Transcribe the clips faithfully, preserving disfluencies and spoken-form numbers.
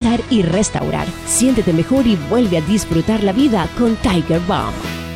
revitalizar y restaurar. Siéntete mejor y vuelve a disfrutar la vida con Tiger Balm.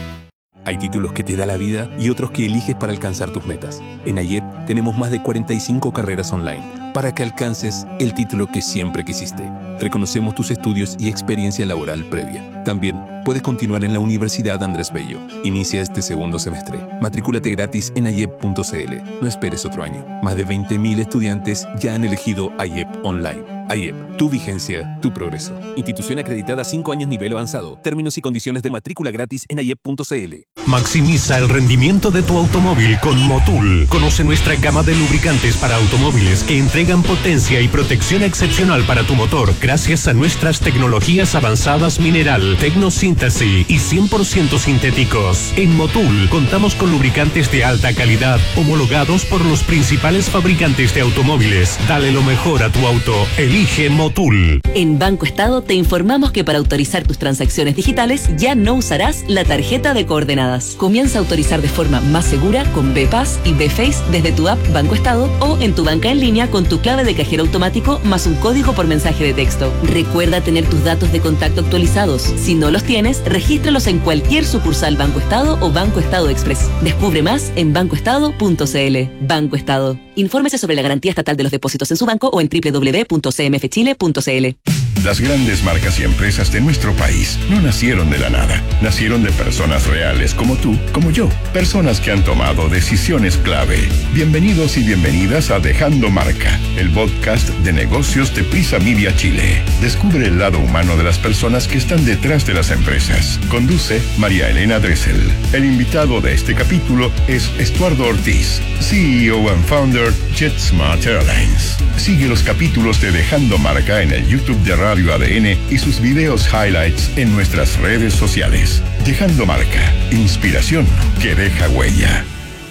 Hay títulos que te da la vida y otros que eliges para alcanzar tus metas. En I E P tenemos más de cuarenta y cinco carreras online para que alcances el título que siempre quisiste. Reconocemos tus estudios y experiencia laboral previa. También puedes continuar en la Universidad Andrés Bello. Inicia este segundo semestre. Matrículate gratis en i e p punto c l. No esperes otro año. Más de veinte mil estudiantes ya han elegido I E P Online. I E P, tu vigencia, tu progreso. Institución acreditada cinco años nivel avanzado. Términos y condiciones de matrícula gratis en i e p punto c l. Maximiza el rendimiento de tu automóvil con Motul. Conoce nuestra gama de lubricantes para automóviles que entregan potencia y protección excepcional para tu motor gracias a nuestras tecnologías avanzadas mineral, tecnosíntesis y cien por ciento sintéticos. En Motul contamos con lubricantes de alta calidad homologados por los principales fabricantes de automóviles. Dale lo mejor a tu auto. Elige Motul. En Banco Estado te informamos que para autorizar tus transacciones digitales ya no usarás la tarjeta de coordenadas. Comienza a autorizar de forma más segura con B-Pass y B-Face desde tu app Banco Estado o en tu banca en línea con tu clave de cajero automático más un código por mensaje de texto. Recuerda tener tus datos de contacto actualizados. Si no los tienes, regístralos en cualquier sucursal Banco Estado o Banco Estado Express. Descubre más en banco estado punto c l. Banco Estado. Infórmese sobre la garantía estatal de los depósitos en su banco o en doble u doble u doble u punto c m f chile punto c l. Las grandes marcas y empresas de nuestro país no nacieron de la nada. Nacieron de personas reales como tú, como yo. Personas que han tomado decisiones clave. Bienvenidos y bienvenidas a Dejando Marca, el podcast de negocios de Prisa Media Chile. Descubre el lado humano de las personas que están detrás de las empresas. Conduce María Elena Dressel. El invitado de este capítulo es Estuardo Ortiz, C E O and founder JetSmart Airlines. Sigue los capítulos de Dejando Marca en el YouTube de Radio A D N y sus videos highlights en nuestras redes sociales. Dejando Marca, inspiración que deja huella.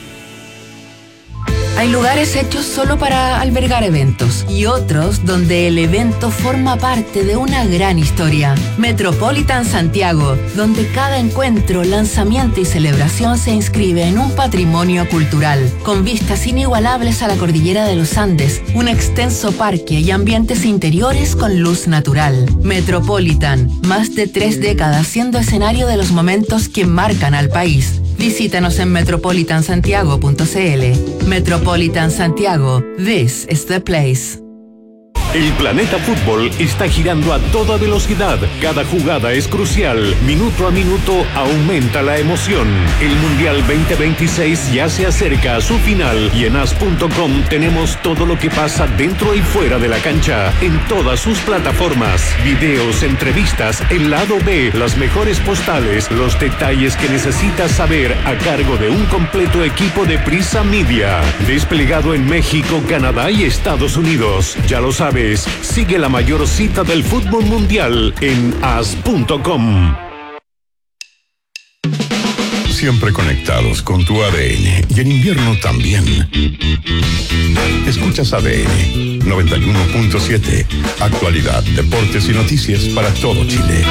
Hay lugares hechos solo para albergar eventos y otros donde el evento forma parte de una gran historia. Metropolitan Santiago, donde cada encuentro, lanzamiento y celebración se inscribe en un patrimonio cultural, con vistas inigualables a la cordillera de los Andes, un extenso parque y ambientes interiores con luz natural. Metropolitan, más de tres décadas siendo escenario de los momentos que marcan al país. Visítanos en metropolitan santiago punto c l. Metropolitan Santiago, this is the place. El planeta fútbol está girando a toda velocidad. Cada jugada es crucial. Minuto a minuto aumenta la emoción. El Mundial veinte veintiséis ya se acerca a su final y en as punto com tenemos todo lo que pasa dentro y fuera de la cancha, en todas sus plataformas. Videos, entrevistas, el lado B, las mejores postales, los detalles que necesitas saber a cargo de un completo equipo de Prisa Media. Desplegado en México, Canadá y Estados Unidos. Ya lo sabes. Sigue la mayor cita del fútbol mundial en as punto com. Siempre conectados con tu A D N y en invierno también. Escuchas A D N noventa y uno punto siete. Actualidad, deportes y noticias para todo Chile.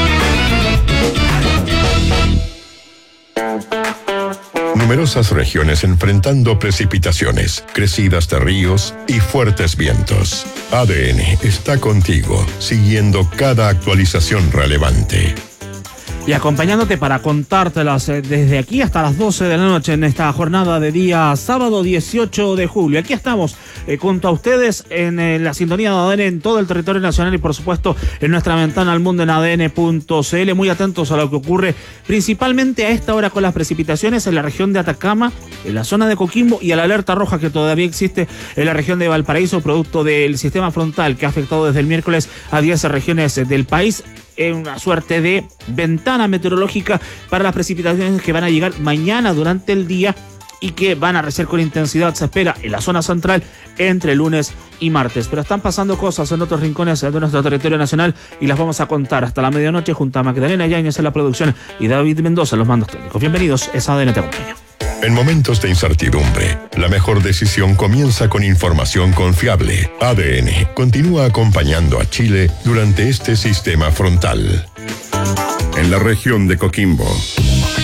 Numerosas regiones enfrentando precipitaciones, crecidas de ríos y fuertes vientos. A D N está contigo, siguiendo cada actualización relevante. Y acompañándote para contártelas desde aquí hasta las doce de la noche en esta jornada de día sábado dieciocho de julio. Aquí estamos eh, junto a ustedes en eh, la sintonía de A D N en todo el territorio nacional y por supuesto en nuestra ventana al mundo en a d n punto c l. Muy atentos a lo que ocurre principalmente a esta hora con las precipitaciones en la región de Atacama, en la zona de Coquimbo y a la alerta roja que todavía existe en la región de Valparaíso, producto del sistema frontal que ha afectado desde el miércoles a diez regiones del país. En una suerte de ventana meteorológica para las precipitaciones que van a llegar mañana durante el día y que van a crecer con intensidad, se espera, en la zona central entre lunes y martes. Pero están pasando cosas en otros rincones de nuestro territorio nacional y las vamos a contar hasta la medianoche junto a Magdalena Yáñez en la producción y David Mendoza en los mandos técnicos. Bienvenidos, es A D N Te Acompaña. En momentos de incertidumbre, la mejor decisión comienza con información confiable. A D N continúa acompañando a Chile durante este sistema frontal. En la región de Coquimbo,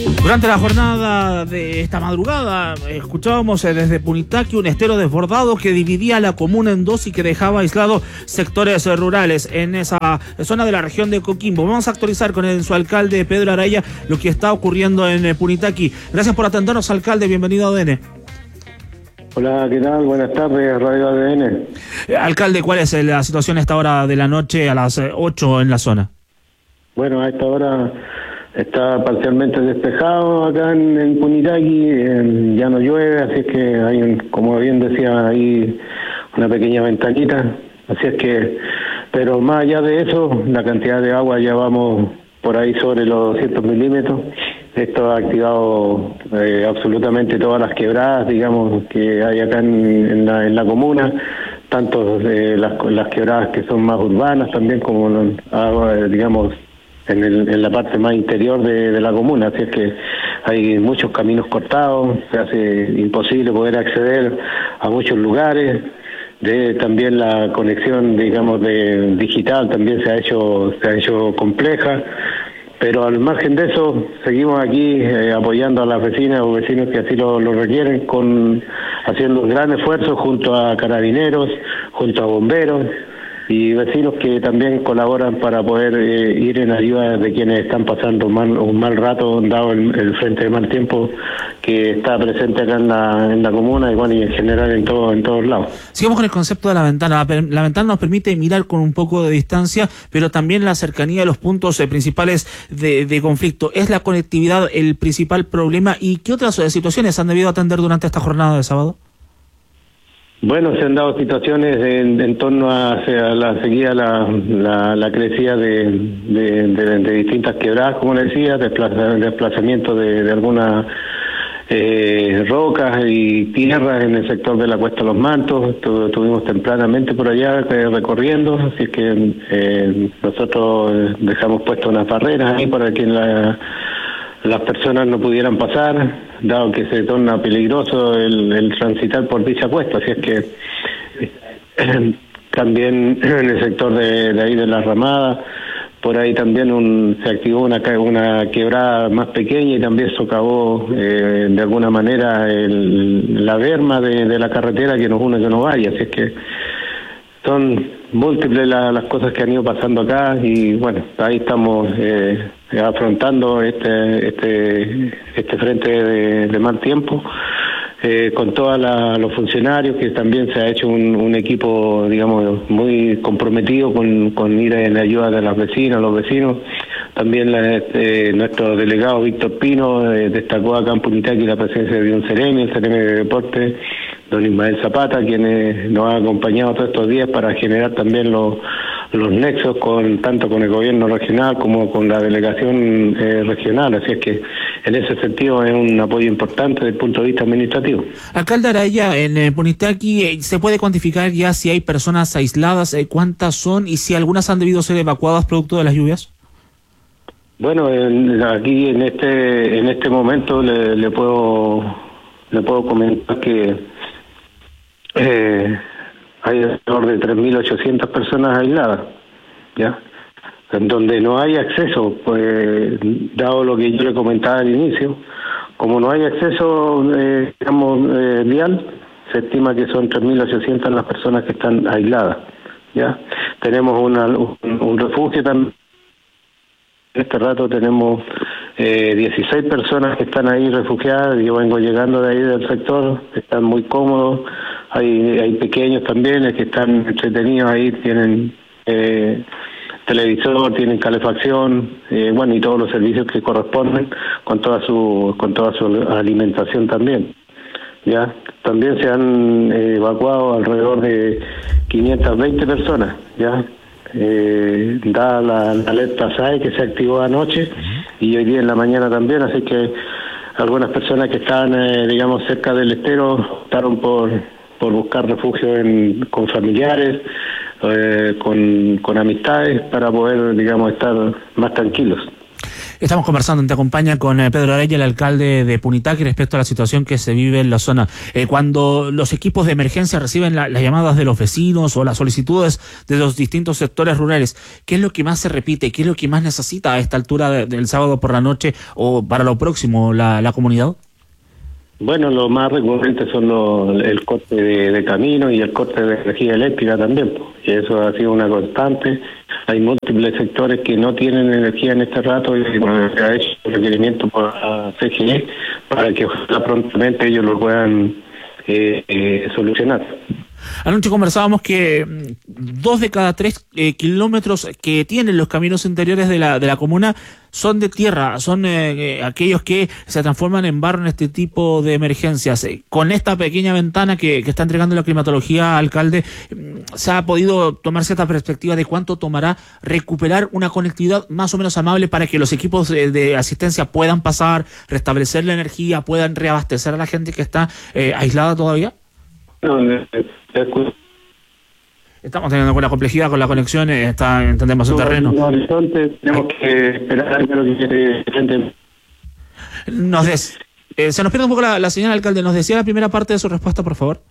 Durante la jornada de esta madrugada escuchábamos desde Punitaqui un estero desbordado que dividía la comuna en dos y que dejaba aislados sectores rurales en esa zona de la región de Coquimbo. Vamos a actualizar con el, su alcalde Pedro Araya lo que está ocurriendo en Punitaqui. Gracias por atendernos, alcalde, bienvenido a A D N. Hola, ¿qué tal? Buenas tardes, Radio A D N. Eh, alcalde, ¿cuál es la situación a esta hora de la noche a las ocho en la zona? Bueno, a esta hora está parcialmente despejado acá en, en Punitaqui, eh, ya no llueve, así es que hay, un, como bien decía, ahí una pequeña ventanita, así es que, pero más allá de eso, la cantidad de agua ya vamos por ahí sobre los doscientos milímetros. Esto ha activado eh, absolutamente todas las quebradas, digamos, que hay acá en, en, la, en la comuna, tanto eh, las, las quebradas que son más urbanas también como, eh, digamos, en, el, en la parte más interior de, de la comuna, así es que hay muchos caminos cortados, se hace imposible poder acceder a muchos lugares. De también la conexión, digamos, de digital también se ha hecho se ha hecho compleja. Pero al margen de eso, seguimos aquí eh, apoyando a las vecinas o vecinos que así lo, lo requieren, con haciendo un gran esfuerzo junto a carabineros, junto a bomberos y vecinos que también colaboran para poder eh, ir en ayuda de quienes están pasando mal, un mal rato, dado el, el frente de mal tiempo que está presente acá en la, en la comuna y bueno, y en general en todo, en todos lados. Sigamos con el concepto de la ventana. La, la ventana nos permite mirar con un poco de distancia, pero también la cercanía de los puntos eh, principales de, de conflicto. ¿Es la conectividad el principal problema? ¿Y qué otras eh, situaciones han debido atender durante esta jornada de sábado? Bueno, se han dado situaciones en, en torno a, a la seguida, la, la, la crecida de, de, de, de distintas quebradas, como le decía, desplaza, desplazamiento de, de algunas eh, rocas y tierras en el sector de la Cuesta de los Mantos. Estuvimos tempranamente por allá eh, recorriendo, así que eh, nosotros dejamos puestas unas barreras ahí para que la, las personas no pudieran pasar, dado que se torna peligroso el, el transitar por dicha cuesta, así es que eh, también en el sector de, de ahí de la Ramada, por ahí también un, se activó una, una quebrada más pequeña y también socavó eh, de alguna manera el, la berma de, de la carretera que nos une que nos vaya, así es que son múltiples la, las cosas que han ido pasando acá y bueno, ahí estamos eh, afrontando este este este frente de, de mal tiempo eh, con todos los funcionarios, que también se ha hecho un, un equipo, digamos, muy comprometido con, con ir en ayuda de las vecinas, los vecinos. También la, este, nuestro delegado Víctor Pino eh, destacó acá en Punitaqui la presencia de un Ceremi, el Ceremi de Deportes, don Ismael Zapata, quien eh, nos ha acompañado todos estos días para generar también los, los nexos con tanto con el gobierno regional como con la delegación eh, regional, así es que en ese sentido es un apoyo importante desde el punto de vista administrativo. Alcalde Araya, en eh, Punitaqui, eh, ¿se puede cuantificar ya si hay personas aisladas, eh, cuántas son y si algunas han debido ser evacuadas producto de las lluvias? Bueno, en, aquí en este en este momento le, le puedo le puedo comentar que eh, hay alrededor de tres mil ochocientas personas aisladas, ¿ya? En donde no hay acceso, pues dado lo que yo le comentaba al inicio, como no hay acceso, eh, digamos, eh, vial, se estima que son tres mil ochocientas las personas que están aisladas, ¿ya? Tenemos una, un, un refugio también. En este rato tenemos eh, dieciséis personas que están ahí refugiadas. Yo vengo llegando de ahí del sector, están muy cómodos. Hay hay pequeños también que están entretenidos ahí, tienen eh, televisor, tienen calefacción, eh, bueno, y todos los servicios que corresponden con toda su con toda su alimentación también. Ya también se han eh, evacuado alrededor de quinientas veinte personas, ya. Eh, dada la, la alerta S A E que se activó anoche y hoy día en la mañana también, así que algunas personas que estaban, eh, digamos, cerca del estero optaron por, por buscar refugio en, con familiares, eh, con, con amistades para poder, digamos, estar más tranquilos. Estamos conversando en Te Acompaña con eh, Pedro Araya, el alcalde de Punitaqui, respecto a la situación que se vive en la zona. Eh, cuando los equipos de emergencia reciben la, las llamadas de los vecinos o las solicitudes de los distintos sectores rurales, ¿qué es lo que más se repite? ¿Qué es lo que más necesita a esta altura de, del sábado por la noche o para lo próximo la, la comunidad? Bueno, lo más recurrente son los, el corte de, de camino y el corte de energía eléctrica también, y eso ha sido una constante. Hay múltiples sectores que no tienen energía en este rato y se ha hecho un requerimiento por la C G E para que ojalá prontamente ellos lo puedan eh, eh, solucionar. Anoche conversábamos que dos de cada tres eh, kilómetros que tienen los caminos interiores de la de la comuna son de tierra, son eh, aquellos que se transforman en barro en este tipo de emergencias. Eh, con esta pequeña ventana que, que está entregando la climatología, alcalde, ¿se ha podido tomar cierta perspectiva de cuánto tomará recuperar una conectividad más o menos amable para que los equipos de, de asistencia puedan pasar, restablecer la energía, puedan reabastecer a la gente que está eh, aislada todavía? No, Estamos teniendo alguna complejidad con la conexión, está, entendemos el terreno. No, horizonte, tenemos que esperar a lo que quiere gente. Nos des, eh, se nos pierde un poco la, la señal, alcalde. ¿Nos decía la primera parte de su respuesta, por favor?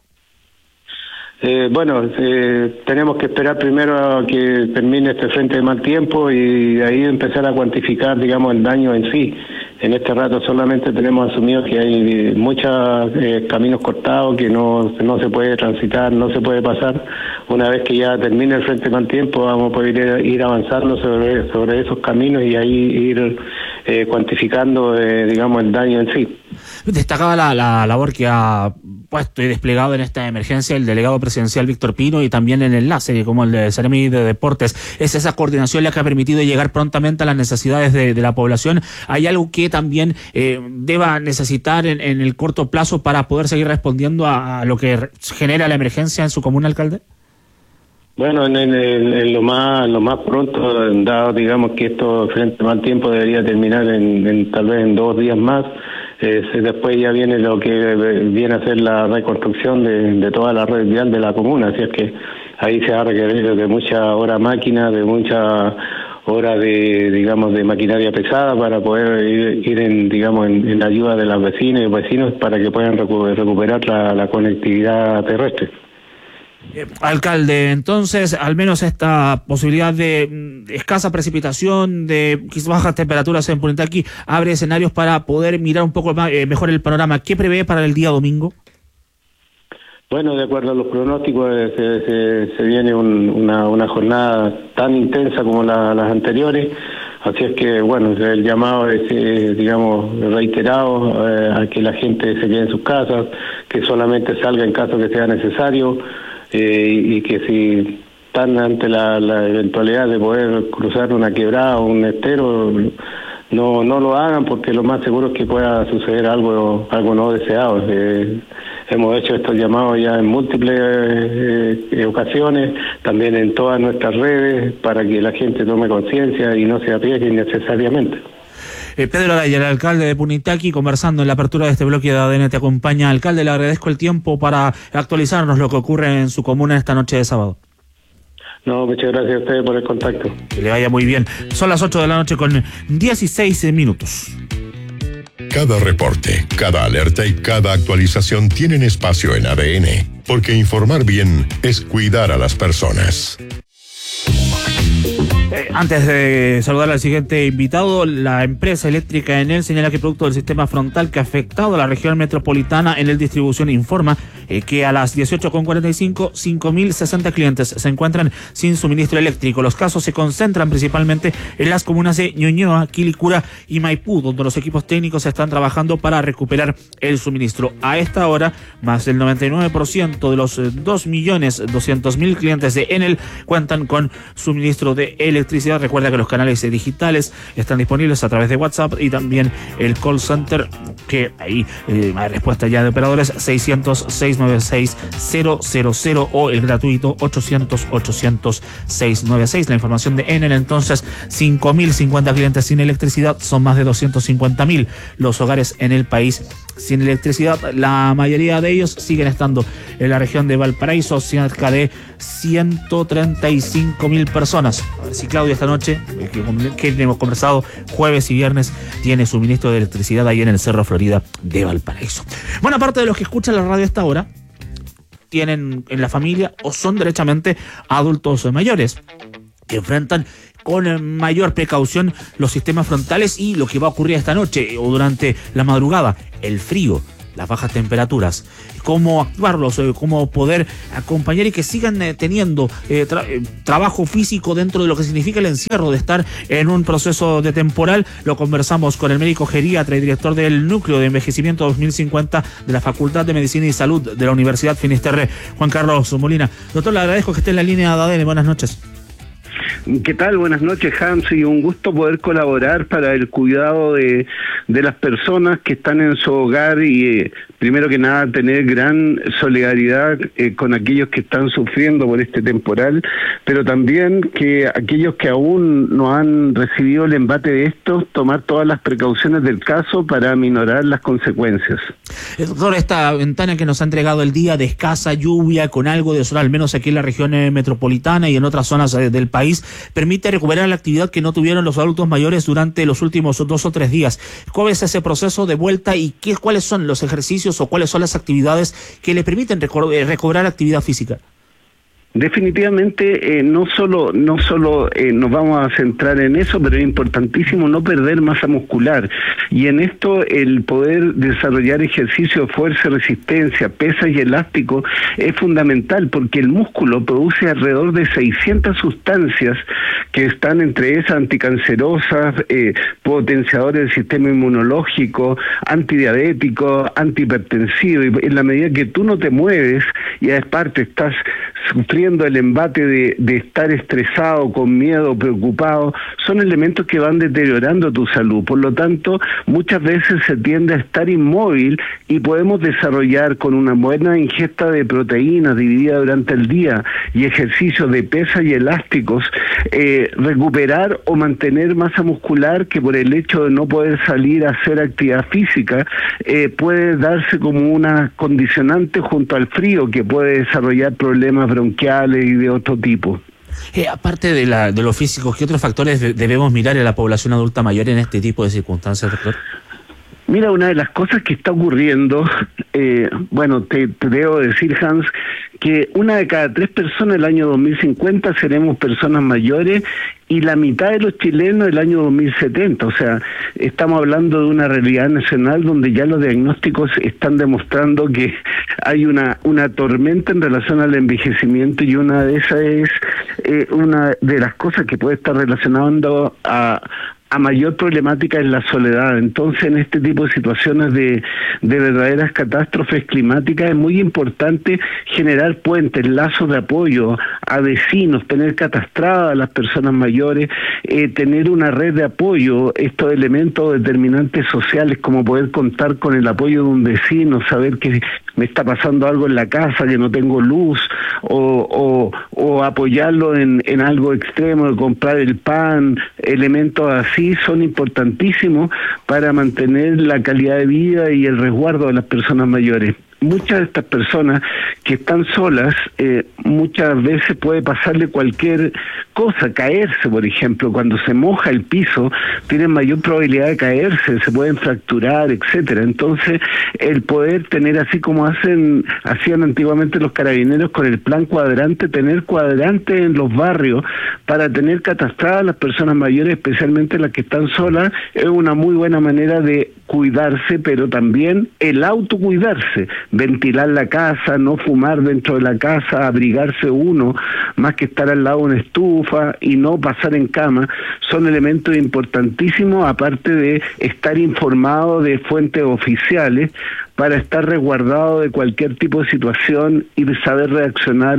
Eh, bueno, eh, tenemos que esperar primero a que termine este frente de mal tiempo y de ahí empezar a cuantificar, digamos, el daño en sí. En este rato solamente tenemos asumido que hay muchos eh, caminos cortados, que no, no se puede transitar, no se puede pasar. Una vez que ya termine el frente de mal tiempo, vamos a poder ir, ir avanzando sobre, sobre esos caminos y ahí ir eh, cuantificando, eh, digamos, el daño en sí. Destacaba la, la labor que ha puesto y desplegado en esta emergencia el delegado presidencial Víctor Pino y también el enlace como el de Seremi de Deportes. Es esa coordinación la que ha permitido llegar prontamente a las necesidades de, de la población. ¿Hay algo que también eh, deba necesitar en, en el corto plazo para poder seguir respondiendo a, a lo que genera la emergencia en su comuna, alcalde? Bueno, en, en, en lo más lo más pronto, dado digamos que esto frente a mal tiempo debería terminar en, en tal vez en dos días más. Eh, después ya viene lo que viene a ser la reconstrucción de, de toda la red vial de la comuna, así es que ahí se va a requerir de mucha hora máquina, de mucha hora de, digamos, de maquinaria pesada para poder ir, ir en, digamos, en, en ayuda de las vecinas y vecinos para que puedan recu- recuperar la, la conectividad terrestre. Eh, alcalde, entonces, al menos esta posibilidad de mm, escasa precipitación, de quizás bajas temperaturas en Punitaqui, abre escenarios para poder mirar un poco más, eh, mejor el panorama. ¿Qué prevé para el día domingo? Bueno, de acuerdo a los pronósticos, eh, se, se, se viene un, una, una jornada tan intensa como la, las anteriores, así es que, bueno, el llamado es, eh, digamos, reiterado eh, a que la gente se quede en sus casas, que solamente salga en caso que sea necesario, eh, y, y que si están ante la, la eventualidad de poder cruzar una quebrada o un estero, no no lo hagan, porque lo más seguro es que pueda suceder algo algo no deseado. Eh, hemos hecho estos llamados ya en múltiples eh, ocasiones, también en todas nuestras redes, para que la gente tome conciencia y no se arriesgue innecesariamente. Eh, Pedro Araya, el alcalde de Punitaqui, conversando en la apertura de este bloque de A D N Te Acompaña. Alcalde, le agradezco el tiempo para actualizarnos lo que ocurre en su comuna esta noche de sábado. No, muchas gracias a ustedes por el contacto. Que le vaya muy bien. Son las ocho de la noche con dieciséis minutos. Cada reporte, cada alerta y cada actualización tienen espacio en A D N, porque informar bien es cuidar a las personas. Eh, antes de saludar al siguiente invitado, la empresa eléctrica Enel señala que producto del sistema frontal que ha afectado a la región metropolitana, Enel Distribución informa eh, que a las dieciocho con cuarenta y cinco, cinco mil sesenta clientes se encuentran sin suministro eléctrico. Los casos se concentran principalmente en las comunas de Ñuñoa, Quilicura y Maipú, donde los equipos técnicos están trabajando para recuperar el suministro. A esta hora, más del noventa y nueve por ciento de los dos millones doscientos mil clientes de Enel cuentan con suministro de electricidad. Recuerda que los canales digitales están disponibles a través de WhatsApp y también el call center, que ahí eh, hay respuesta ya de operadores seiscientos, seiscientos noventa y seis, cero cero cero o el gratuito ochocientos, ochocientos, seiscientos noventa y seis. La información de Enel, entonces, cinco mil cincuenta clientes sin electricidad, son más de doscientos cincuenta mil los hogares en el país sin electricidad. La mayoría de ellos siguen estando en la región de Valparaíso, cerca de ciento treinta y cinco mil personas. A ver si Claudia esta noche, que, que hemos conversado jueves y viernes, tiene suministro de electricidad ahí en el Cerro Florida de Valparaíso. Buena parte de los que escuchan la radio a esta hora tienen en la familia o son derechamente adultos mayores que enfrentan con mayor precaución los sistemas frontales y lo que va a ocurrir esta noche o durante la madrugada, el frío, las bajas temperaturas, cómo actuarlos, cómo poder acompañar y que sigan eh, teniendo eh, tra eh, trabajo físico dentro de lo que significa el encierro de estar en un proceso de temporal. Lo conversamos con el médico geriatra y director del Núcleo de Envejecimiento dos mil cincuenta de la Facultad de Medicina y Salud de la Universidad Finisterre, Juan Carlos Molina. Doctor, le agradezco que esté en la línea de A D N. Buenas noches. ¿Qué tal? Buenas noches, Hans, y un gusto poder colaborar para el cuidado de, de las personas que están en su hogar y, eh, primero que nada, tener gran solidaridad eh, con aquellos que están sufriendo por este temporal, pero también que aquellos que aún no han recibido el embate de esto, tomar todas las precauciones del caso para aminorar las consecuencias. Doctor, esta ventana que nos ha entregado el día de escasa lluvia, con algo de sol, al menos aquí en la región eh, metropolitana y en otras zonas eh, del país, permite recuperar la actividad que no tuvieron los adultos mayores durante los últimos dos o tres días. ¿Cuál es ese proceso de vuelta y qué, cuáles son los ejercicios o cuáles son las actividades que le permiten reco recobrar actividad física? Definitivamente eh, no solo no solo eh, nos vamos a centrar en eso, pero es importantísimo no perder masa muscular, y en esto el poder desarrollar ejercicio de fuerza, resistencia, pesas y elástico es fundamental, porque el músculo produce alrededor de seiscientas sustancias que están entre esas anticancerosas, eh, potenciadores del sistema inmunológico, antidiabéticos, antihipertensivos, y en la medida que tú no te mueves y aparte estás sufriendo el embate de, de estar estresado, con miedo, preocupado, son elementos que van deteriorando tu salud. Por lo tanto, muchas veces se tiende a estar inmóvil y podemos desarrollar con una buena ingesta de proteínas dividida durante el día y ejercicios de pesas y elásticos, eh, recuperar o mantener masa muscular que por el hecho de no poder salir a hacer actividad física eh, puede darse como una condicionante junto al frío que puede desarrollar problemas bronquiales y de otro tipo. Eh, aparte de, la, de lo físico, ¿qué otros factores de, debemos mirar en la población adulta mayor en este tipo de circunstancias, doctor? Mira, una de las cosas que está ocurriendo, eh, bueno, te, te debo decir, Hans, que una de cada tres personas el año dos mil cincuenta seremos personas mayores y la mitad de los chilenos el año dos mil setenta. O sea, estamos hablando de una realidad nacional donde ya los diagnósticos están demostrando que hay una, una tormenta en relación al envejecimiento, y una de esas es eh, una de las cosas que puede estar relacionando a... a mayor problemática es la soledad. Entonces, en este tipo de situaciones de, de verdaderas catástrofes climáticas es muy importante generar puentes, lazos de apoyo a vecinos, tener catastradas a las personas mayores, eh, tener una red de apoyo, estos elementos determinantes sociales como poder contar con el apoyo de un vecino, saber que me está pasando algo en la casa, que no tengo luz, o, o, o apoyarlo en, en algo extremo, de comprar el pan, elementos así, son importantísimos para mantener la calidad de vida y el resguardo de las personas mayores. Muchas de estas personas que están solas, eh, muchas veces puede pasarle cualquier cosa, caerse, por ejemplo, cuando se moja el piso, tienen mayor probabilidad de caerse, se pueden fracturar, etcétera. Entonces, el poder tener, así como hacen hacían antiguamente los carabineros con el plan cuadrante, tener cuadrantes en los barrios para tener catastradas a las personas mayores, especialmente las que están solas, es una muy buena manera de cuidarse, pero también el autocuidarse, ventilar la casa, no fumar dentro de la casa, abrigarse uno, más que estar al lado de una estufa y no pasar en cama, son elementos importantísimos, aparte de estar informado de fuentes oficiales para estar resguardado de cualquier tipo de situación y de saber reaccionar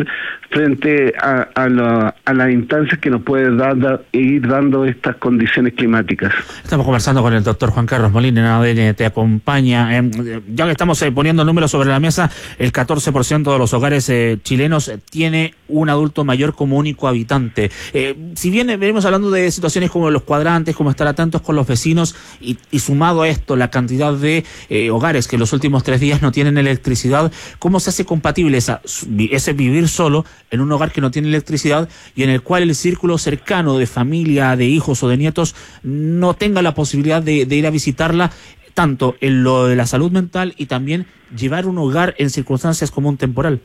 frente a, a, la, a las instancias que nos puede dar, da, ir dando estas condiciones climáticas. Estamos conversando con el doctor Juan Carlos Molina, en A D N te acompaña. Eh, ya que estamos eh, poniendo números sobre la mesa, el catorce por ciento de los hogares eh, chilenos tiene un adulto mayor como único habitante. Eh, si bien venimos hablando de situaciones como los cuadrantes, como estar atentos con los vecinos, y, y sumado a esto la cantidad de eh, hogares que en los últimos tres días no tienen electricidad, ¿cómo se hace compatible esa, ese vivir solo en un hogar que no tiene electricidad y en el cual el círculo cercano de familia, de hijos o de nietos no tenga la posibilidad de, de ir a visitarla, tanto en lo de la salud mental y también llevar un hogar en circunstancias como un temporal?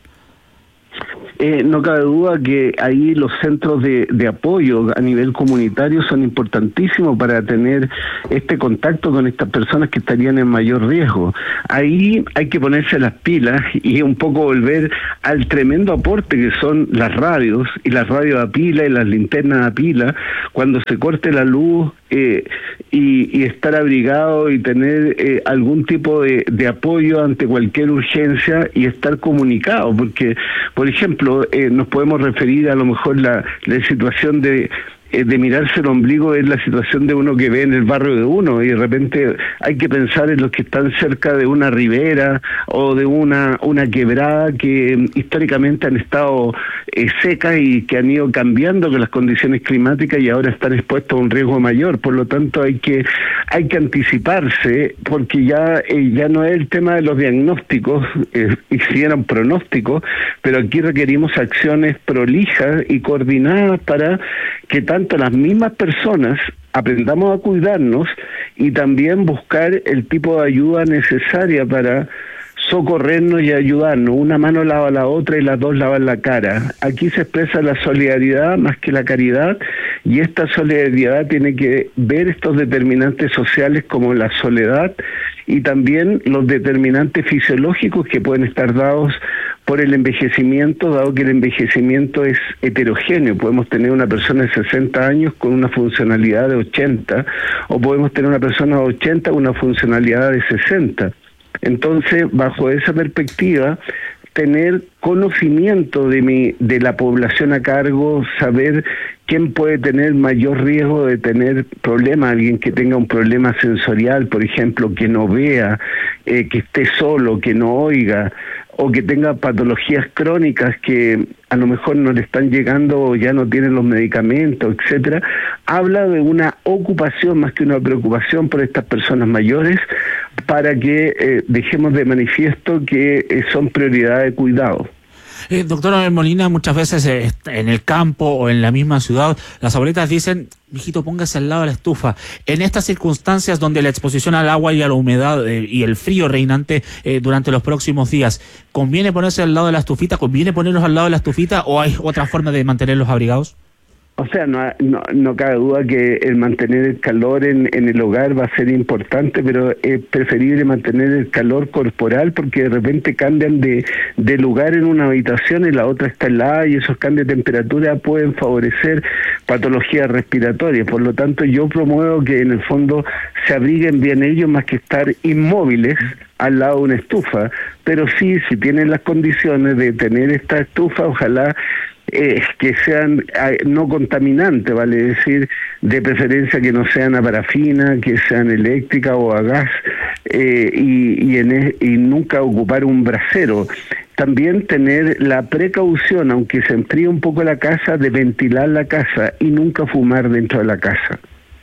Eh, no cabe duda que ahí los centros de, de apoyo a nivel comunitario son importantísimos para tener este contacto con estas personas que estarían en mayor riesgo. Ahí hay que ponerse las pilas y un poco volver al tremendo aporte que son las radios, y las radios a pila y las linternas a pila, cuando se corte la luz, eh, y, y estar abrigado y tener eh, algún tipo de, de apoyo ante cualquier urgencia y estar comunicado, porque, por ejemplo, Eh, nos podemos referir a lo mejor la, la situación de de mirarse el ombligo, es la situación de uno que ve en el barrio de uno, y de repente hay que pensar en los que están cerca de una ribera o de una una quebrada que históricamente han estado eh, secas y que han ido cambiando con las condiciones climáticas y ahora están expuestos a un riesgo mayor. Por lo tanto hay que hay que anticiparse, porque ya eh, ya no es el tema de los diagnósticos, eh, hicieron pronósticos, pero aquí requerimos acciones prolijas y coordinadas para que tanto las mismas personas aprendamos a cuidarnos y también buscar el tipo de ayuda necesaria para socorrernos y ayudarnos. Una mano lava la otra y las dos lavan la cara. Aquí se expresa la solidaridad más que la caridad, y esta solidaridad tiene que ver estos determinantes sociales como la soledad y también los determinantes fisiológicos que pueden estar dados por el envejecimiento, dado que el envejecimiento es heterogéneo. Podemos tener una persona de sesenta años con una funcionalidad de ochenta, o podemos tener una persona de ochenta con una funcionalidad de sesenta. Entonces, bajo esa perspectiva, tener conocimiento de mi de la población a cargo, saber quién puede tener mayor riesgo de tener problemas, alguien que tenga un problema sensorial, por ejemplo, que no vea, eh, que esté solo, que no oiga, o que tenga patologías crónicas que a lo mejor no le están llegando o ya no tienen los medicamentos, etcétera. Habla de una ocupación más que una preocupación por estas personas mayores, para que eh, dejemos de manifiesto que eh, son prioridad de cuidado. Eh, doctora Molina, muchas veces eh, en el campo o en la misma ciudad, las abuelitas dicen: mijito, póngase al lado de la estufa. En estas circunstancias donde la exposición al agua y a la humedad eh, y el frío reinante eh, durante los próximos días, ¿conviene ponerse al lado de la estufita? ¿Conviene ponernos al lado de la estufita, o hay otra forma de mantenerlos abrigados? O sea, no, no, no cabe duda que el mantener el calor en, en el hogar va a ser importante, pero es preferible mantener el calor corporal, porque de repente cambian de, de lugar en una habitación y la otra está helada, y esos cambios de temperatura pueden favorecer patologías respiratorias. Por lo tanto, yo promuevo que en el fondo se abriguen bien ellos, más que estar inmóviles al lado de una estufa. Pero sí, si tienen las condiciones de tener esta estufa, ojalá Eh, que sean eh, no contaminantes, vale decir, de preferencia que no sean a parafina, que sean eléctricas o a gas, eh, y, y, en es, y nunca ocupar un brasero. También tener la precaución, aunque se enfríe un poco la casa, de ventilar la casa y nunca fumar dentro de la casa.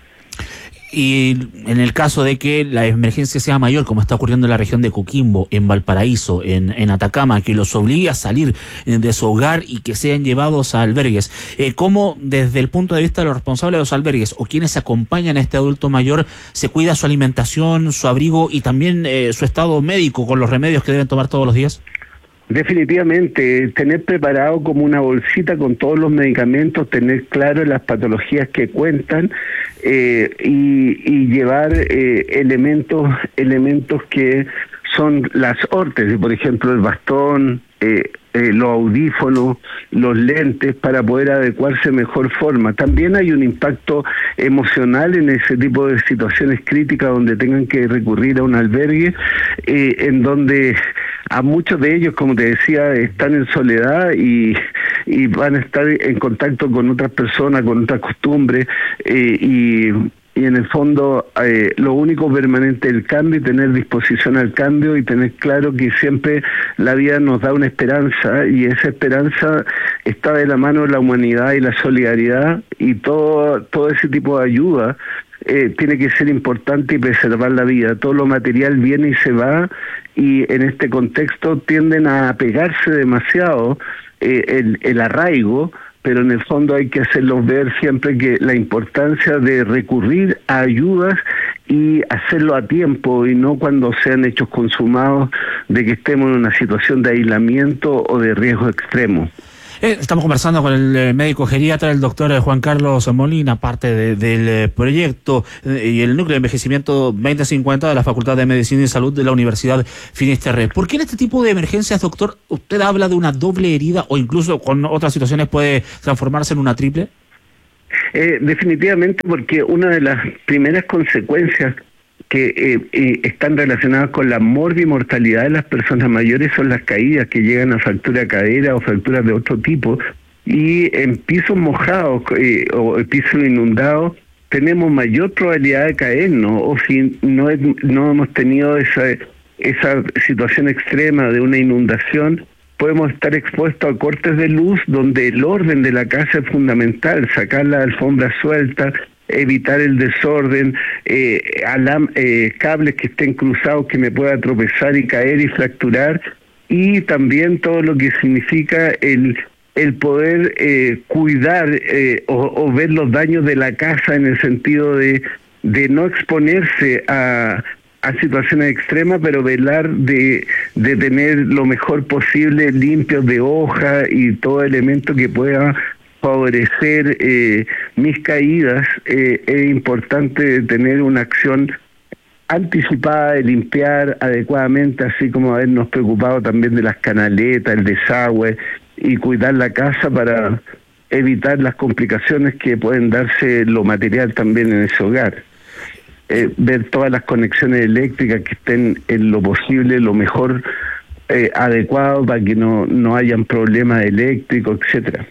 Y en el caso de que la emergencia sea mayor, como está ocurriendo en la región de Coquimbo, en Valparaíso, en, en Atacama, que los obligue a salir de su hogar y que sean llevados a albergues, eh, ¿cómo desde el punto de vista de los responsables de los albergues o quienes acompañan a este adulto mayor se cuida su alimentación, su abrigo y también eh, su estado médico con los remedios que deben tomar todos los días? Definitivamente, tener preparado como una bolsita con todos los medicamentos, tener claro las patologías que cuentan, eh, y, y llevar eh, elementos elementos que son las órtesis, por ejemplo, el bastón, eh, eh, los audífonos, los lentes, para poder adecuarse de mejor forma. También hay un impacto emocional en ese tipo de situaciones críticas donde tengan que recurrir a un albergue, eh, en donde a muchos de ellos, como te decía, están en soledad y, y van a estar en contacto con otras personas, con otras costumbres, eh, y, y en el fondo eh, lo único permanente es el cambio y tener disposición al cambio y tener claro que siempre la vida nos da una esperanza y esa esperanza está de la mano de la humanidad y la solidaridad y todo, todo ese tipo de ayuda. Eh, tiene que ser importante y preservar la vida. Todo lo material viene y se va y en este contexto tienden a apegarse demasiado eh, el, el arraigo, pero en el fondo hay que hacerlos ver siempre que la importancia de recurrir a ayudas y hacerlo a tiempo y no cuando sean hechos consumados de que estemos en una situación de aislamiento o de riesgo extremo. Eh, estamos conversando con el eh, médico geriatra, el doctor Juan Carlos Molina, parte de, del eh, proyecto eh, y el núcleo de envejecimiento veinte cincuenta de la Facultad de Medicina y Salud de la Universidad Finisterre. ¿Por qué en este tipo de emergencias, doctor, usted habla de una doble herida o incluso con otras situaciones puede transformarse en una triple? Eh, definitivamente porque una de las primeras consecuencias que eh, eh, están relacionadas con la morbimortalidad de las personas mayores son las caídas que llegan a fractura de cadera o fracturas de otro tipo, y en pisos mojados eh, o pisos inundados tenemos mayor probabilidad de caernos, o si no, no hemos tenido esa, esa situación extrema de una inundación, podemos estar expuestos a cortes de luz donde el orden de la casa es fundamental, sacar la alfombra suelta, evitar el desorden, eh, alam, eh, cables que estén cruzados que me pueda tropezar y caer y fracturar, y también todo lo que significa el, el poder eh, cuidar eh, o, o ver los daños de la casa en el sentido de, de no exponerse a, a situaciones extremas, pero velar de, de tener lo mejor posible limpios de hoja y todo elemento que pueda favorecer eh, mis caídas. Eh, es importante tener una acción anticipada de limpiar adecuadamente, así como habernos preocupado también de las canaletas, el desagüe y cuidar la casa para evitar las complicaciones que pueden darse lo material también en ese hogar. Eh, ver todas las conexiones eléctricas que estén en lo posible, lo mejor Eh, adecuado para que no, no hayan problemas eléctricos, etcétera.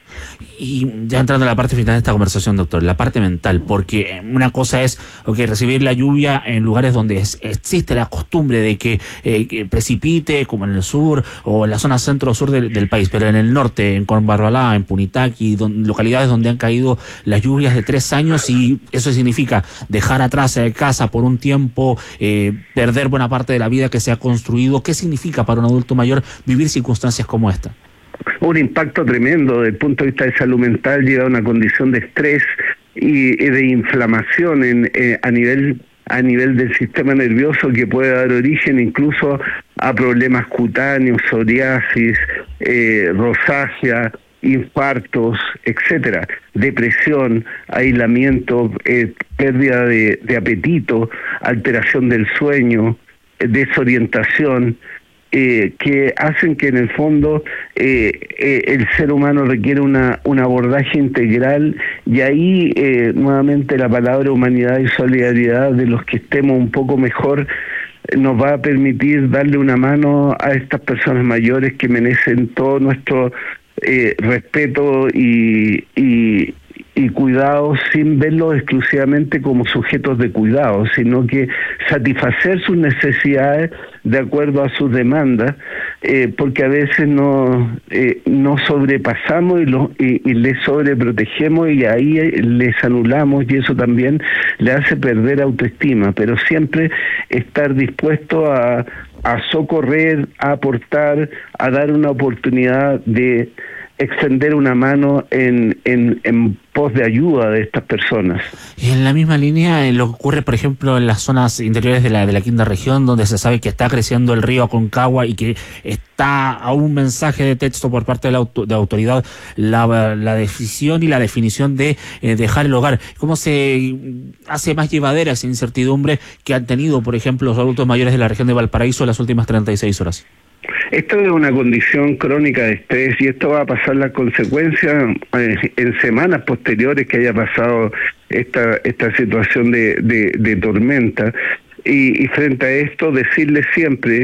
Y ya entrando a la parte final de esta conversación, doctor, la parte mental, porque una cosa es okay, recibir la lluvia en lugares donde es, existe la costumbre de que, eh, que precipite, como en el sur o en la zona centro-sur del, del país, pero en el norte, en Corbarbalá, en Punitaqui, don, localidades donde han caído las lluvias de tres años y eso significa dejar atrás de casa por un tiempo, eh, perder buena parte de la vida que se ha construido. ¿Qué significa para un adulto mayor vivir circunstancias como esta? Un impacto tremendo desde el punto de vista de salud mental, lleva a una condición de estrés y, y de inflamación en, eh, a nivel a nivel del sistema nervioso que puede dar origen incluso a problemas cutáneos, psoriasis, eh, rosácea, infartos, etcétera, depresión, aislamiento, eh, pérdida de, de apetito, alteración del sueño, eh, desorientación, Eh, que hacen que en el fondo eh, eh, el ser humano requiere una un abordaje integral, y ahí eh, nuevamente la palabra humanidad y solidaridad de los que estemos un poco mejor nos va a permitir darle una mano a estas personas mayores que merecen todo nuestro eh, respeto y, y y cuidados, sin verlos exclusivamente como sujetos de cuidado, sino que satisfacer sus necesidades de acuerdo a sus demandas, eh, porque a veces no eh, no sobrepasamos y, lo, y, y les sobreprotegemos y ahí les anulamos, y eso también le hace perder autoestima, pero siempre estar dispuesto a, a socorrer, a aportar, a dar una oportunidad de extender una mano en, en, en pos de ayuda de estas personas. Y en la misma línea, eh, lo que ocurre, por ejemplo, en las zonas interiores de la de la quinta región, donde se sabe que está creciendo el río Aconcagua y que está a un mensaje de texto por parte de la, auto, de la autoridad la, la decisión y la definición de eh, dejar el hogar. ¿Cómo se hace más llevadera esa incertidumbre que han tenido, por ejemplo, los adultos mayores de la región de Valparaíso en las últimas treinta y seis horas? Esto es una condición crónica de estrés, y esto va a pasar las consecuencias eh, en semanas posteriores que haya pasado esta esta situación de, de, de tormenta. Y, y frente a esto, decirles siempre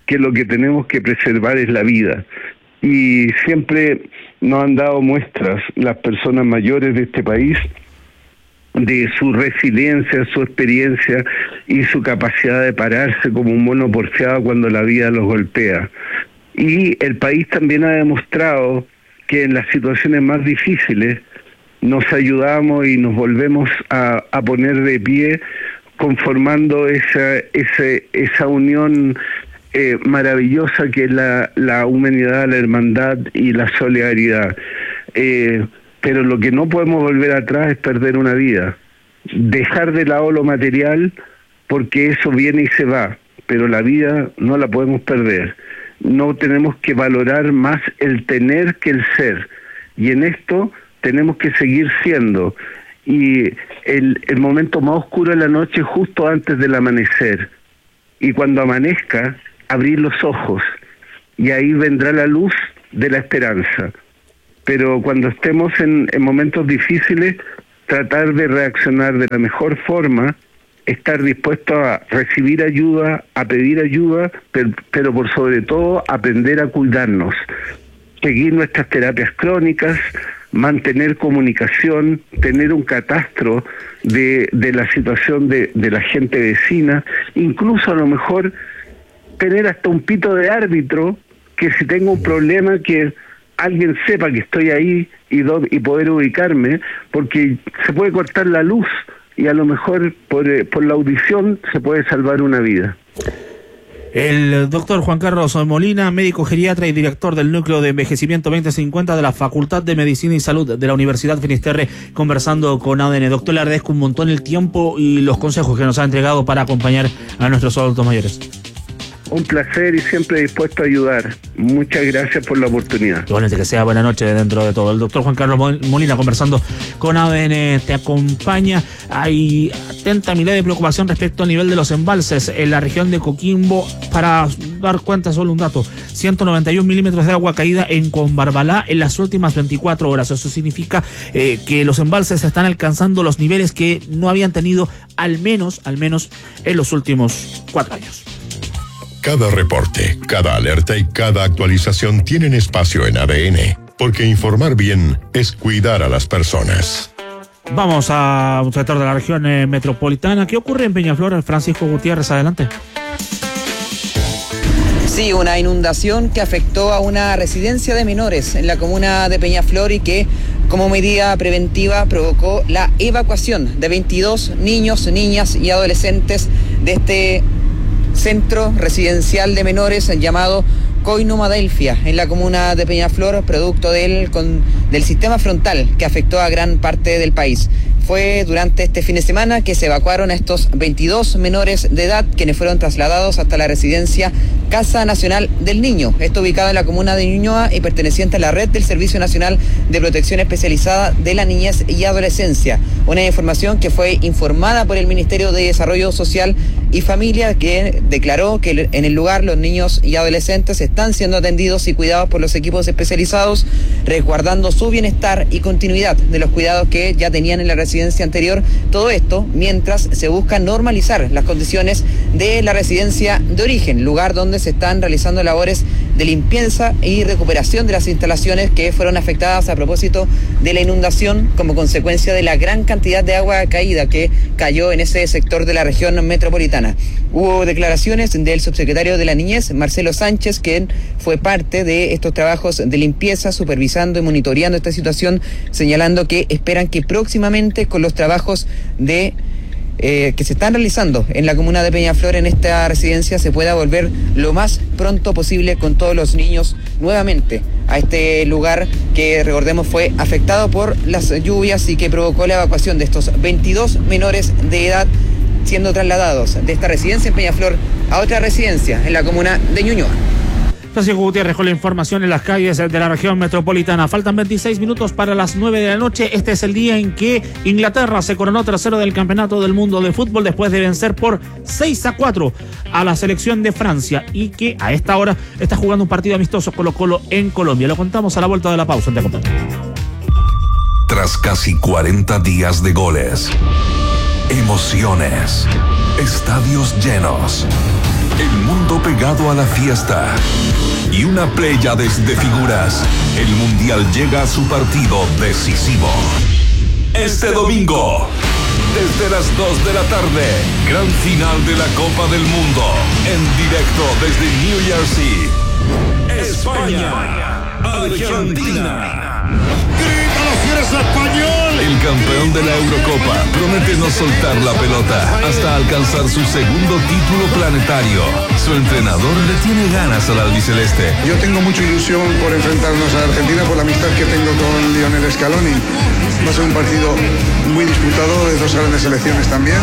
que lo que tenemos que preservar es la vida. Y siempre nos han dado muestras las personas mayores de este país de su resiliencia, su experiencia y su capacidad de pararse como un mono porfiado cuando la vida los golpea. Y el país también ha demostrado que en las situaciones más difíciles nos ayudamos y nos volvemos a, a poner de pie, conformando esa, esa, esa unión eh, maravillosa que es la, la humanidad, la hermandad y la solidaridad. Eh, pero lo que no podemos volver atrás es perder una vida. Dejar de lado lo material, porque eso viene y se va, pero la vida no la podemos perder. No tenemos que valorar más el tener que el ser, y en esto tenemos que seguir siendo. Y el, el momento más oscuro de la noche es justo antes del amanecer, y cuando amanezca, abrir los ojos, y ahí vendrá la luz de la esperanza. Pero cuando estemos en, en momentos difíciles, tratar de reaccionar de la mejor forma, estar dispuesto a recibir ayuda, a pedir ayuda, pero, pero por sobre todo aprender a cuidarnos, seguir nuestras terapias crónicas, mantener comunicación, tener un catastro de, de la situación de, de la gente vecina, incluso a lo mejor tener hasta un pito de árbitro, que si tengo un problema que alguien sepa que estoy ahí y, do, y poder ubicarme, porque se puede cortar la luz y a lo mejor por, por la audición se puede salvar una vida. El doctor Juan Carlos Molina, médico geriatra y director del Núcleo de Envejecimiento veinte cincuenta de la Facultad de Medicina y Salud de la Universidad Finisterre, conversando con A D N. Doctor, le agradezco un montón el tiempo y los consejos que nos ha entregado para acompañar a nuestros adultos mayores. Un placer y siempre dispuesto a ayudar. Muchas gracias por la oportunidad. Igualmente, que sea buena noche dentro de todo. El doctor Juan Carlos Molina conversando con A D N te acompaña. Hay atenta mirada de preocupación respecto al nivel de los embalses en la región de Coquimbo. Para dar cuenta, solo un dato: ciento noventa y un milímetros de agua caída en Combarbalá en las últimas veinticuatro horas. Eso significa eh, que los embalses están alcanzando los niveles que no habían tenido al menos, al menos en los últimos cuatro años. Cada reporte, cada alerta y cada actualización tienen espacio en A D N, porque informar bien es cuidar a las personas. Vamos a un sector de la región eh, metropolitana. ¿Qué ocurre en Peñaflor? Francisco Gutiérrez, adelante. Sí, una inundación que afectó a una residencia de menores en la comuna de Peñaflor y que, como medida preventiva, provocó la evacuación de veintidós niños, niñas y adolescentes de este centro residencial de menores llamado Coinum Adelphia en la comuna de Peñaflor, producto del, con, del sistema frontal que afectó a gran parte del país. Fue durante este fin de semana que se evacuaron a estos veintidós menores de edad, quienes fueron trasladados hasta la residencia Casa Nacional del Niño, esto ubicado en la comuna de Ñuñoa y perteneciente a la red del Servicio Nacional de Protección Especializada de la Niñez y Adolescencia. Una información que fue informada por el Ministerio de Desarrollo Social y Familia, que declaró que en el lugar los niños y adolescentes están siendo atendidos y cuidados por los equipos especializados, resguardando su bienestar y continuidad de los cuidados que ya tenían en la residencia anterior. Todo esto mientras se busca normalizar las condiciones de la residencia de origen, lugar donde se están realizando labores de limpieza y recuperación de las instalaciones que fueron afectadas a propósito de la inundación como consecuencia de la gran cantidad de agua caída que cayó en ese sector de la región metropolitana. Hubo declaraciones del subsecretario de la Niñez, Marcelo Sánchez, quien fue parte de estos trabajos de limpieza, supervisando y monitoreando esta situación, señalando que esperan que próximamente con los trabajos de Eh, que se están realizando en la comuna de Peñaflor, en esta residencia, se pueda volver lo más pronto posible con todos los niños nuevamente a este lugar que, recordemos, fue afectado por las lluvias y que provocó la evacuación de estos veintidós menores de edad, siendo trasladados de esta residencia en Peñaflor a otra residencia en la comuna de Ñuñoa. Francisco Gutiérrez con la información en las calles de la región metropolitana. Faltan veintiséis minutos para las nueve de la noche. Este es el día en que Inglaterra se coronó tercero del Campeonato del Mundo de Fútbol después de vencer por seis a cuatro a la selección de Francia, y que a esta hora está jugando un partido amistoso Colo-Colo en Colombia. Lo contamos a la vuelta de la pausa. Te acompaño. Tras casi cuarenta días de goles, emociones, estadios llenos El mundo pegado a la fiesta. Y una pléyades de figuras. El Mundial llega a su partido decisivo. Este domingo, desde las dos de la tarde, gran final de la Copa del Mundo. En directo desde New Jersey. España, Argentina. Español. El campeón de la Eurocopa promete no soltar la pelota hasta alcanzar su segundo título planetario. Su entrenador le tiene ganas al albiceleste. Yo tengo mucha ilusión por enfrentarnos a Argentina por la amistad que tengo con Lionel Scaloni. Va a ser un partido muy disputado de dos grandes selecciones también.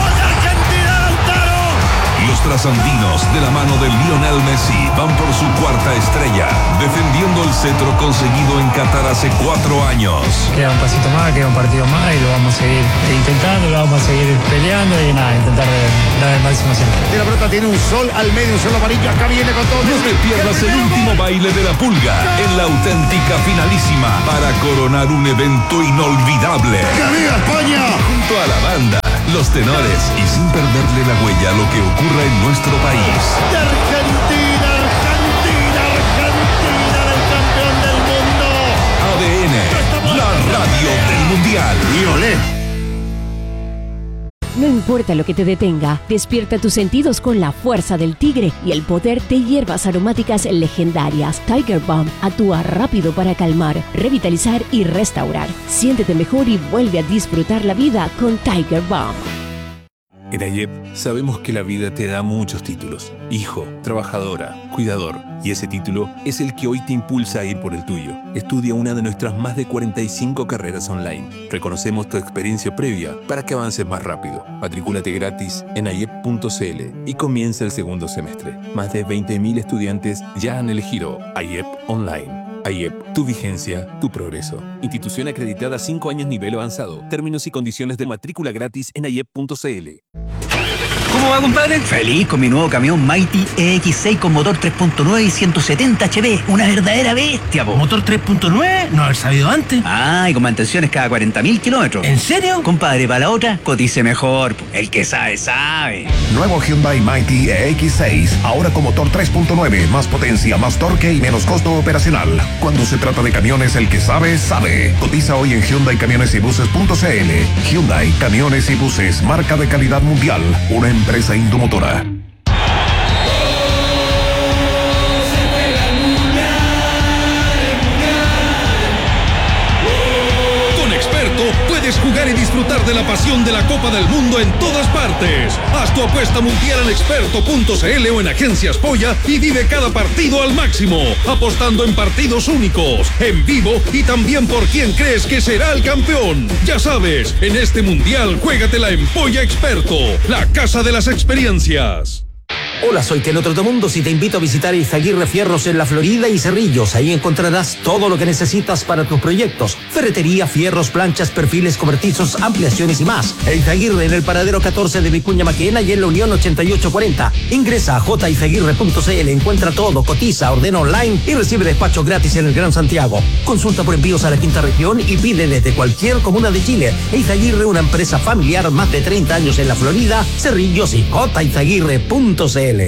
Los trasandinos, de la mano de Lionel Messi, van por su cuarta estrella, defendiendo el cetro conseguido en Qatar hace cuatro años. Queda un pasito más, queda un partido más y lo vamos a seguir intentando, lo vamos a seguir peleando y nada, intentar dar el máximo siempre. Y la pelota tiene un sol al medio, un sol amarillo, acá viene con todo. No te pierdas el último baile de la pulga en la auténtica finalísima para coronar un evento inolvidable. ¡Que viva España! Junto a la banda, los tenores y sin perderle la huella a lo que ocurra en nuestro país. De Argentina, Argentina, Argentina, el campeón del mundo. A D N, la radio del mundial. Y olé. No importa lo que te detenga, despierta tus sentidos con la fuerza del tigre y el poder de hierbas aromáticas legendarias. Tiger Balm actúa rápido para calmar, revitalizar y restaurar. Siéntete mejor y vuelve a disfrutar la vida con Tiger Balm. En AYEP sabemos que la vida te da muchos títulos. Hijo, trabajadora, cuidador. Y ese título es el que hoy te impulsa a ir por el tuyo. Estudia una de nuestras más de cuarenta y cinco carreras online. Reconocemos tu experiencia previa para que avances más rápido. Matricúlate gratis en ayep punto c l y comienza el segundo semestre. Más de veinte mil estudiantes ya han elegido AYEP Online. AYEP, tu vigencia, tu progreso. Institución acreditada cinco años nivel avanzado. Términos y condiciones de matrícula gratis en ayep punto c l. ¿Cómo va, compadre? Feliz con mi nuevo camión Mighty E X seis con motor tres punto nueve y ciento setenta H P. Una verdadera bestia, po. ¿Motor tres punto nueve? No haber sabido antes. Ah, y con mantenciones cada cuarenta mil kilómetros. ¿En serio? Compadre, para la otra, cotice mejor. Po. El que sabe, sabe. Nuevo Hyundai Mighty E X seis. Ahora con motor tres punto nueve. Más potencia, más torque y menos costo operacional. Cuando se trata de camiones, el que sabe, sabe. Cotiza hoy en Hyundai Camiones y Buses punto c l. Hyundai Camiones y Buses. Marca de calidad mundial. Una empresa indomotora. Con Experto puedes jugar y disfrutar de la pasión de la Copa del Mundo en todas partes. Haz tu apuesta mundial en experto punto c l o en Agencias Polla y vive cada partido al máximo, apostando en partidos únicos, en vivo y también por quién crees que será el campeón. Ya sabes, en este mundial juégatela en Polla Experto, la casa de las experiencias. Hola, soy Teno Trotamundos y te invito a visitar Izaguirre Fierros en la Florida y Cerrillos. Ahí encontrarás todo lo que necesitas para tus proyectos: ferretería, fierros, planchas, perfiles, cobertizos, ampliaciones y más. Izaguirre en el paradero catorce de Vicuña Maquena y en la Unión ochenta y ocho cuarenta. Ingresa a j izaguirre punto c l, encuentra todo, cotiza, ordena online y recibe despacho gratis en el Gran Santiago. Consulta por envíos a la quinta región y pide desde cualquier comuna de Chile. Izaguirre, una empresa familiar, más de treinta años en la Florida, Cerrillos y j izaguirre punto c l.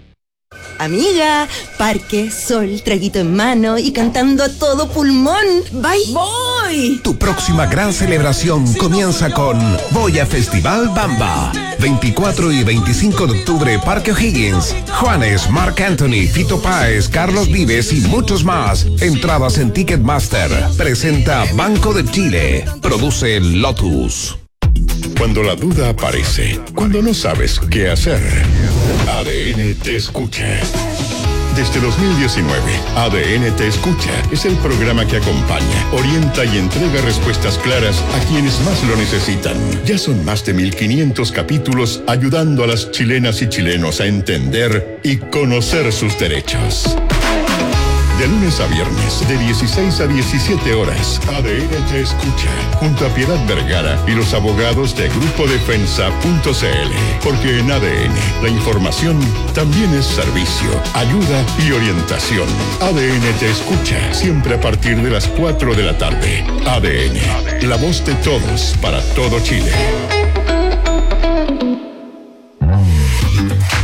Amiga, parque, sol, traguito en mano y cantando a todo pulmón. ¡Bye! ¡Voy! Tu próxima gran celebración comienza con Boya Festival Bamba. veinticuatro y veinticinco de octubre, Parque O'Higgins. Juanes, Marc Anthony, Fito Páez, Carlos Vives y muchos más. Entradas en Ticketmaster. Presenta Banco de Chile. Produce Lotus. Cuando la duda aparece, cuando no sabes qué hacer, A D N te escucha. Desde dos mil diecinueve, A D N te escucha es el programa que acompaña, orienta y entrega respuestas claras a quienes más lo necesitan. Ya son más de mil quinientos capítulos ayudando a las chilenas y chilenos a entender y conocer sus derechos. De lunes a viernes, de dieciséis a diecisiete horas, A D N te escucha, junto a Piedad Vergara y los abogados de grupo defensa punto c l. Porque en A D N, la información también es servicio, ayuda y orientación. A D N te escucha, siempre a partir de las cuatro de la tarde. A D N, la voz de todos para todo Chile.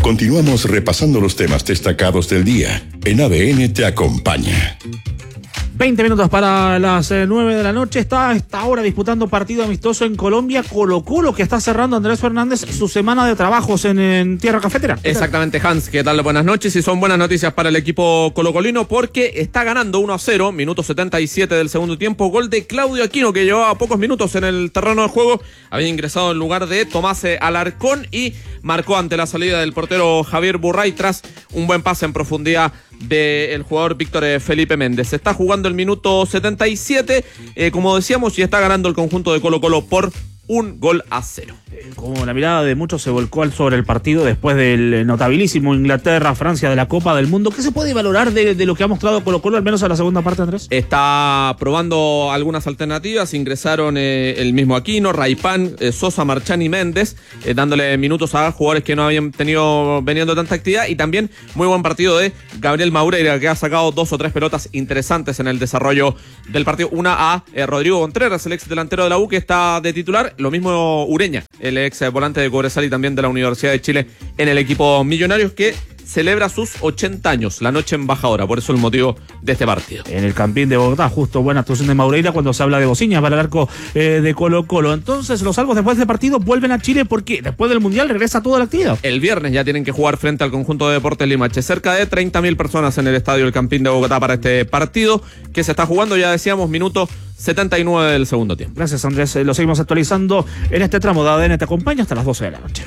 Continuamos repasando los temas destacados del día. En A D N te acompaña. veinte minutos para las eh, nueve de la noche. Está a esta hora disputando partido amistoso en Colombia. Colo-Colo, que está cerrando Andrés Fernández su semana de trabajos en, en Tierra Cafetera. Exactamente, Hans. ¿Qué tal? Buenas noches. Y son buenas noticias para el equipo colocolino porque está ganando uno a cero, minuto setenta y siete del segundo tiempo. Gol de Claudio Aquino, que llevaba pocos minutos en el terreno de juego. Había ingresado en lugar de Tomás Alarcón y marcó ante la salida del portero Javier Burray tras un buen pase en profundidad del jugador Víctor Felipe Méndez. Se está jugando el minuto setenta y siete, eh, como decíamos, y está ganando el conjunto de Colo-Colo por un gol a cero. Como la mirada de muchos se volcó sobre el partido después del notabilísimo Inglaterra-Francia de la Copa del Mundo. ¿Qué se puede valorar de, de lo que ha mostrado Colo-Colo, al menos en la segunda parte, Andrés? Está probando algunas alternativas. Ingresaron eh, el mismo Aquino, Raipán, eh, Sosa, Marchán y Méndez, eh, dándole minutos a jugadores que no habían tenido veniendo tanta actividad. Y también muy buen partido de Gabriel Maureira, que ha sacado dos o tres pelotas interesantes en el desarrollo del partido. Una a eh, Rodrigo Contreras, el ex delantero de la U, que está de titular. Lo mismo Ureña, el ex volante de Cobresal y también de la Universidad de Chile en el equipo Millonarios, que celebra sus ochenta años, la noche embajadora, por eso el motivo de este partido. En el Campín de Bogotá, justo buena actuación de Maureira cuando se habla de Bociñas para el arco eh, de Colo-Colo. Entonces los salvos después de este partido vuelven a Chile porque después del Mundial regresa toda la actividad. El viernes ya tienen que jugar frente al conjunto de Deportes Limache. Cerca de treinta mil personas en el estadio del Campín de Bogotá para este partido que se está jugando, ya decíamos, minuto setenta y nueve del segundo tiempo. Gracias, Andrés. Lo seguimos actualizando en este tramo de A D N te acompaña hasta las doce de la noche.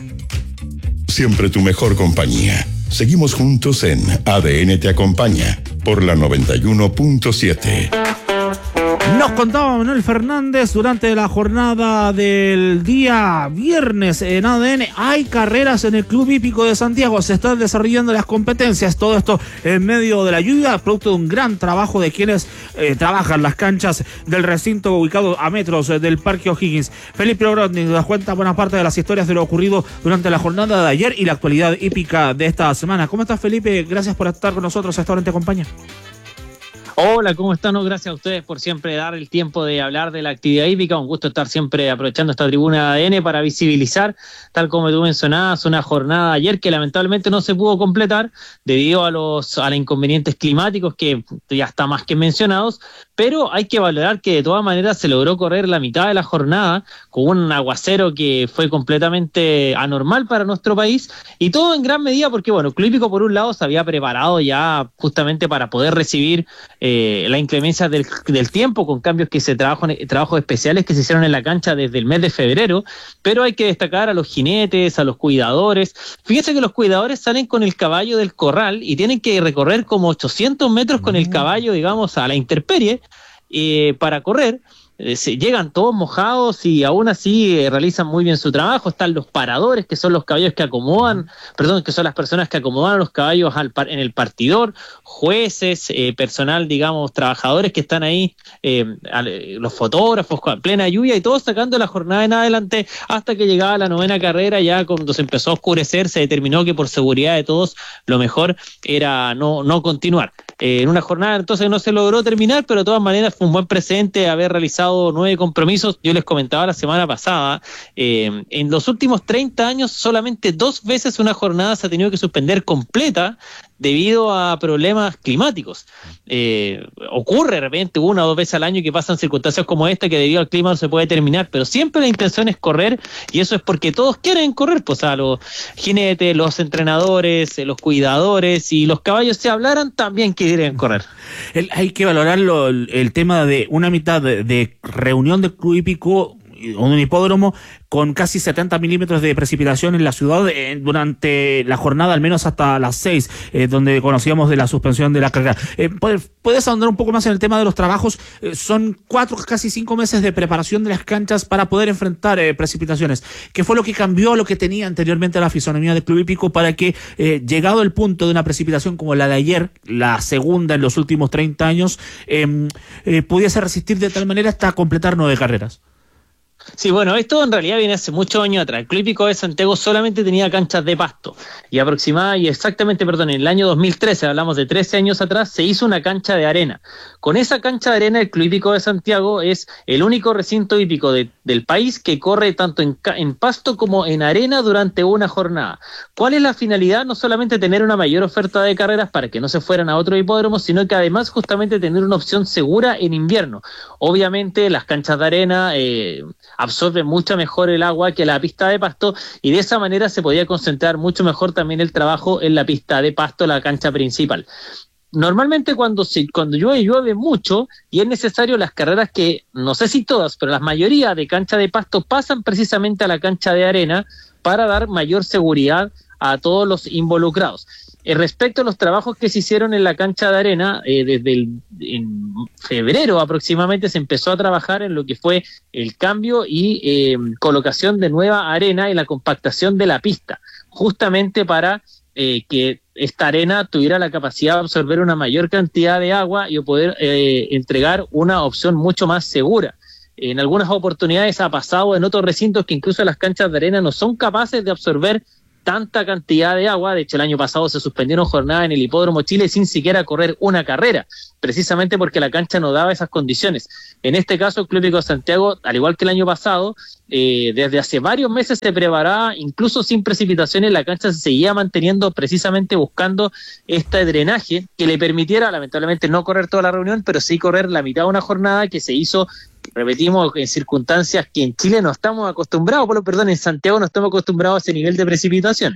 Siempre tu mejor compañía. Seguimos juntos en A D N te acompaña por la noventa y uno punto siete. Nos contaba Manuel Fernández durante la jornada del día viernes en A D N. Hay carreras en el Club Hípico de Santiago. Se están desarrollando las competencias. Todo esto en medio de la lluvia, producto de un gran trabajo de quienes eh, trabajan las canchas del recinto ubicado a metros eh, del Parque O'Higgins. Felipe Ogrodny nos cuenta buena parte de las historias de lo ocurrido durante la jornada de ayer y la actualidad hípica de esta semana. ¿Cómo estás, Felipe? Gracias por estar con nosotros. A esta hora te acompaña. Hola, ¿cómo están? No, gracias a ustedes por siempre dar el tiempo de hablar de la actividad hípica. Un gusto estar siempre aprovechando esta tribuna de A D N para visibilizar, tal como tú mencionabas, una jornada ayer que lamentablemente no se pudo completar debido a los a los inconvenientes climáticos que ya está más que mencionados, pero hay que valorar que de todas maneras se logró correr la mitad de la jornada con un aguacero que fue completamente anormal para nuestro país, y todo en gran medida porque, bueno, Club Hípico por un lado se había preparado ya justamente para poder recibir eh, la inclemencia del, del tiempo con cambios que se trabajan, trabajos especiales que se hicieron en la cancha desde el mes de febrero, pero hay que destacar a los jinetes, a los cuidadores. Fíjense que los cuidadores salen con el caballo del corral y tienen que recorrer como ochocientos metros con el caballo, digamos, a la intemperie eh, para correr. Eh, se, llegan todos mojados y aún así eh, realizan muy bien su trabajo. Están los paradores, que son los caballos que acomodan, perdón, que son las personas que acomodan a los caballos al par, en el partidor, jueces, eh, personal, digamos, trabajadores que están ahí, eh, los fotógrafos, con plena lluvia y todos sacando la jornada en adelante hasta que llegaba la novena carrera. Ya cuando se empezó a oscurecer se determinó que por seguridad de todos lo mejor era no, no continuar. Eh, en una jornada entonces no se logró terminar, pero de todas maneras fue un buen presente haber realizado nueve compromisos. Yo les comentaba la semana pasada, eh, en los últimos treinta años solamente dos veces una jornada se ha tenido que suspender completa debido a problemas climáticos. Eh, ocurre de repente una o dos veces al año que pasan circunstancias como esta, que debido al clima no se puede terminar, pero siempre la intención es correr, y eso es porque todos quieren correr, pues a los jinetes, los entrenadores, los cuidadores y los caballos se hablaran, también quieren correr. El, hay que valorarlo, el, el tema de una mitad de, de reunión del Club Hípico, un hipódromo con casi setenta milímetros de precipitación en la ciudad eh, durante la jornada, al menos hasta las seis, eh, donde conocíamos de la suspensión de la carrera. Eh, ¿Puedes ahondar un poco más en el tema de los trabajos? Eh, son cuatro, casi cinco meses de preparación de las canchas para poder enfrentar eh, precipitaciones. ¿Qué fue lo que cambió lo que tenía anteriormente la fisonomía del Club Hípico para que, eh, llegado el punto de una precipitación como la de ayer, la segunda en los últimos treinta años, eh, eh, pudiese resistir de tal manera hasta completar nueve carreras? Sí, bueno, esto en realidad viene hace muchos años atrás. El Club Hípico de Santiago solamente tenía canchas de pasto y aproximada y exactamente, perdón, en el año dos mil trece, hablamos de trece años atrás, se hizo una cancha de arena. Con esa cancha de arena, el Club Hípico de Santiago es el único recinto hípico de, del país que corre tanto en, en pasto como en arena durante una jornada. ¿Cuál es la finalidad? No solamente tener una mayor oferta de carreras para que no se fueran a otro hipódromo, sino que además justamente tener una opción segura en invierno. Obviamente las canchas de arena eh, absorben mucho mejor el agua que la pista de pasto y de esa manera se podía concentrar mucho mejor también el trabajo en la pista de pasto, la cancha principal. Normalmente cuando se, cuando llueve, llueve mucho y es necesario las carreras que, no sé si todas, pero la mayoría de cancha de pasto pasan precisamente a la cancha de arena para dar mayor seguridad a todos los involucrados. Eh, respecto a los trabajos que se hicieron en la cancha de arena, eh, desde el, en febrero aproximadamente se empezó a trabajar en lo que fue el cambio y eh, colocación de nueva arena y la compactación de la pista, justamente para eh, que esta arena tuviera la capacidad de absorber una mayor cantidad de agua y poder eh, entregar una opción mucho más segura. En algunas oportunidades ha pasado en otros recintos que incluso las canchas de arena no son capaces de absorber tanta cantidad de agua. De hecho, el año pasado se suspendieron jornadas en el Hipódromo Chile sin siquiera correr una carrera, precisamente porque la cancha no daba esas condiciones. En este caso, el Club Hípico de Santiago, al igual que el año pasado, eh, desde hace varios meses se preparaba, incluso sin precipitaciones, la cancha se seguía manteniendo precisamente buscando este drenaje que le permitiera, lamentablemente, no correr toda la reunión, pero sí correr la mitad de una jornada que se hizo, repetimos, en circunstancias que en Chile no estamos acostumbrados, por perdón, en Santiago no estamos acostumbrados a ese nivel de precipitación.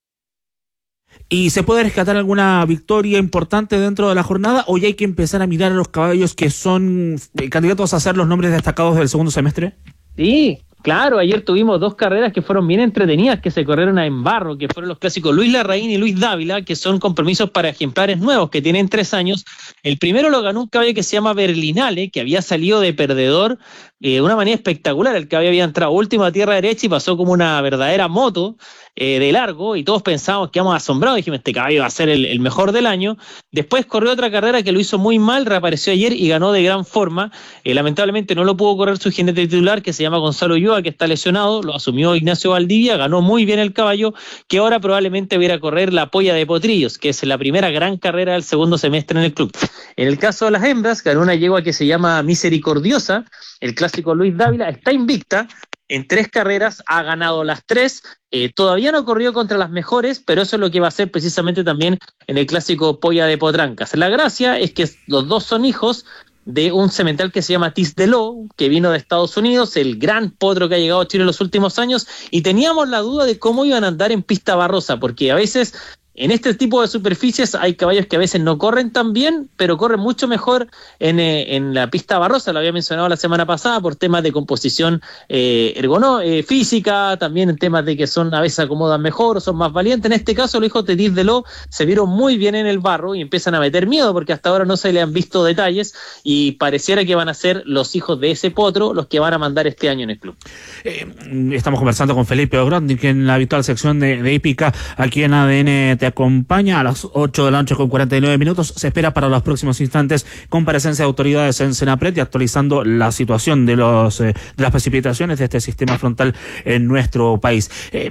¿Y se puede rescatar alguna victoria importante dentro de la jornada o ya hay que empezar a mirar a los caballos que son candidatos a ser los nombres destacados del segundo semestre? Sí, claro, ayer tuvimos dos carreras que fueron bien entretenidas, que se corrieron en barro, que fueron los clásicos Luis Larraín y Luis Dávila, que son compromisos para ejemplares nuevos, que tienen tres años. El primero lo ganó un caballo que se llama Berlinale, que había salido de perdedor eh, de una manera espectacular. El caballo había entrado último a tierra derecha y pasó como una verdadera moto eh, de largo, y todos pensábamos que íbamos asombrados, dijimos, este caballo va a ser el, el mejor del año. Después corrió otra carrera que lo hizo muy mal, reapareció ayer y ganó de gran forma. Eh, lamentablemente no lo pudo correr su jinete titular, que se llama Gonzalo Ulloa, que está lesionado, lo asumió Ignacio Valdivia, ganó muy bien el caballo, que ahora probablemente viera a correr la Polla de Potrillos, que es la primera gran carrera del segundo semestre en el club. En el caso de las hembras, ganó una yegua que se llama Misericordiosa, el clásico Luis Dávila, está invicta, en tres carreras ha ganado las tres, eh, todavía no corrió contra las mejores, pero eso es lo que va a hacer precisamente también en el clásico Polla de Potrancas. La gracia es que los dos son hijos de un semental que se llama Tis de Lo, que vino de Estados Unidos, el gran potro que ha llegado a Chile en los últimos años, y teníamos la duda de cómo iban a andar en pista barrosa, porque a veces en este tipo de superficies hay caballos que a veces no corren tan bien, pero corren mucho mejor en, eh, en la pista barrosa. Lo había mencionado la semana pasada por temas de composición eh, ergonó, eh, física, también en temas de que son a veces acomodan mejor o son más valientes. En este caso, los hijos de Tis de Lo se vieron muy bien en el barro y empiezan a meter miedo porque hasta ahora no se le han visto detalles y pareciera que van a ser los hijos de ese potro los que van a mandar este año en el club. Eh, estamos conversando con Felipe Ogrodnik en la habitual sección de, de hípica aquí en A D N Te acompaña a las ocho de la noche con cuarenta y nueve minutos. Se espera para los próximos instantes comparecencia de autoridades en Senapred y actualizando la situación de los eh, de las precipitaciones de este sistema frontal en nuestro país. Eh,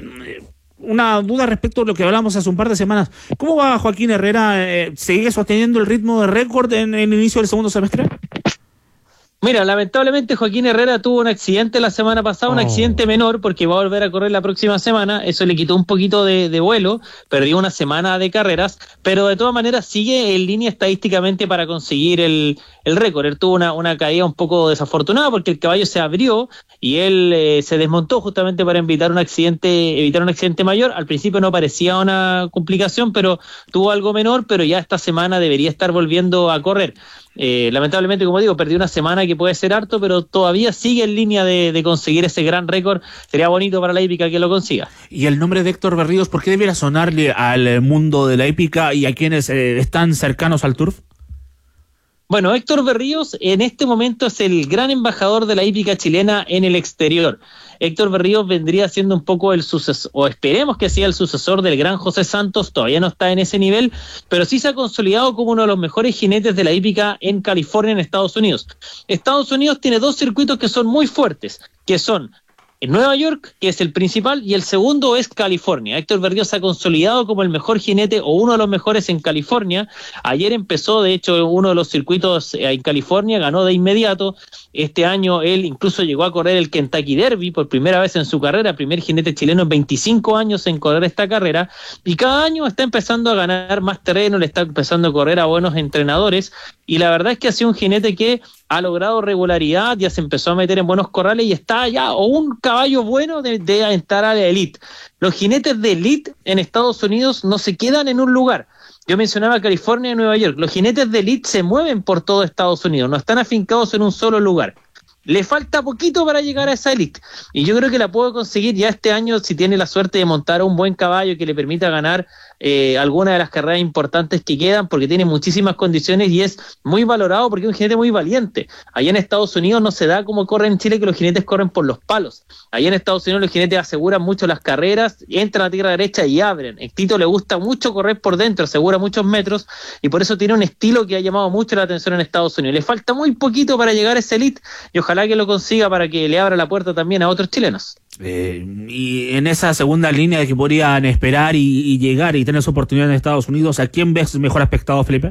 Una duda respecto a lo que hablamos hace un par de semanas. ¿Cómo va Joaquín Herrera? Eh, ¿Sigue sosteniendo el ritmo de récord en, en el inicio del segundo semestre? Mira, lamentablemente Joaquín Herrera tuvo un accidente la semana pasada, un oh. accidente menor, porque va a volver a correr la próxima semana. Eso le quitó un poquito de, de vuelo, perdió una semana de carreras, pero de todas maneras sigue en línea estadísticamente para conseguir el, el récord. Él tuvo una, una caída un poco desafortunada porque el caballo se abrió y él eh, se desmontó justamente para evitar un accidente, evitar un accidente mayor. Al principio no parecía una complicación, pero tuvo algo menor, pero ya esta semana debería estar volviendo a correr. Eh, lamentablemente, como digo, perdió una semana que puede ser harto, pero todavía sigue en línea de, de conseguir ese gran récord. Sería bonito para la hípica que lo consiga. ¿Y el nombre de Héctor Berríos, por qué debiera sonarle al mundo de la hípica y a quienes eh, están cercanos al turf? Bueno, Héctor Berríos en este momento es el gran embajador de la hípica chilena en el exterior. Héctor Berríos vendría siendo un poco el sucesor, o esperemos que sea el sucesor del gran José Santos, todavía no está en ese nivel, pero sí se ha consolidado como uno de los mejores jinetes de la hípica en California, en Estados Unidos. Estados Unidos tiene dos circuitos que son muy fuertes, que son en Nueva York, que es el principal, y el segundo es California. Héctor Berríos se ha consolidado como el mejor jinete o uno de los mejores en California. Ayer empezó, de hecho, uno de los circuitos en California, ganó de inmediato. Este año él incluso llegó a correr el Kentucky Derby por primera vez en su carrera, primer jinete chileno en veinticinco años en correr esta carrera, y cada año está empezando a ganar más terreno, le está empezando a correr a buenos entrenadores, y la verdad es que ha sido un jinete que ha logrado regularidad, ya se empezó a meter en buenos corrales y está ya o un caballo bueno de, de entrar a la elite. Los jinetes de elite en Estados Unidos no se quedan en un lugar. Yo mencionaba California y Nueva York. Los jinetes de elite se mueven por todo Estados Unidos, no están afincados en un solo lugar. Le falta poquito para llegar a esa elite, y yo creo que la puedo conseguir ya este año si tiene la suerte de montar un buen caballo que le permita ganar eh, alguna de las carreras importantes que quedan, porque tiene muchísimas condiciones y es muy valorado porque es un jinete muy valiente. Allá en Estados Unidos no se da como corre en Chile, que los jinetes corren por los palos. Allá en Estados Unidos los jinetes aseguran mucho las carreras, entran a tierra derecha y abren. El Tito le gusta mucho correr por dentro, asegura muchos metros, y por eso tiene un estilo que ha llamado mucho la atención en Estados Unidos. Le falta muy poquito para llegar a esa elite, y ojalá que lo consiga para que le abra la puerta también a otros chilenos. Eh, y en esa segunda línea de que podrían esperar y, y llegar y tener su oportunidad en Estados Unidos, ¿a quién ves mejor aspectado, Felipe?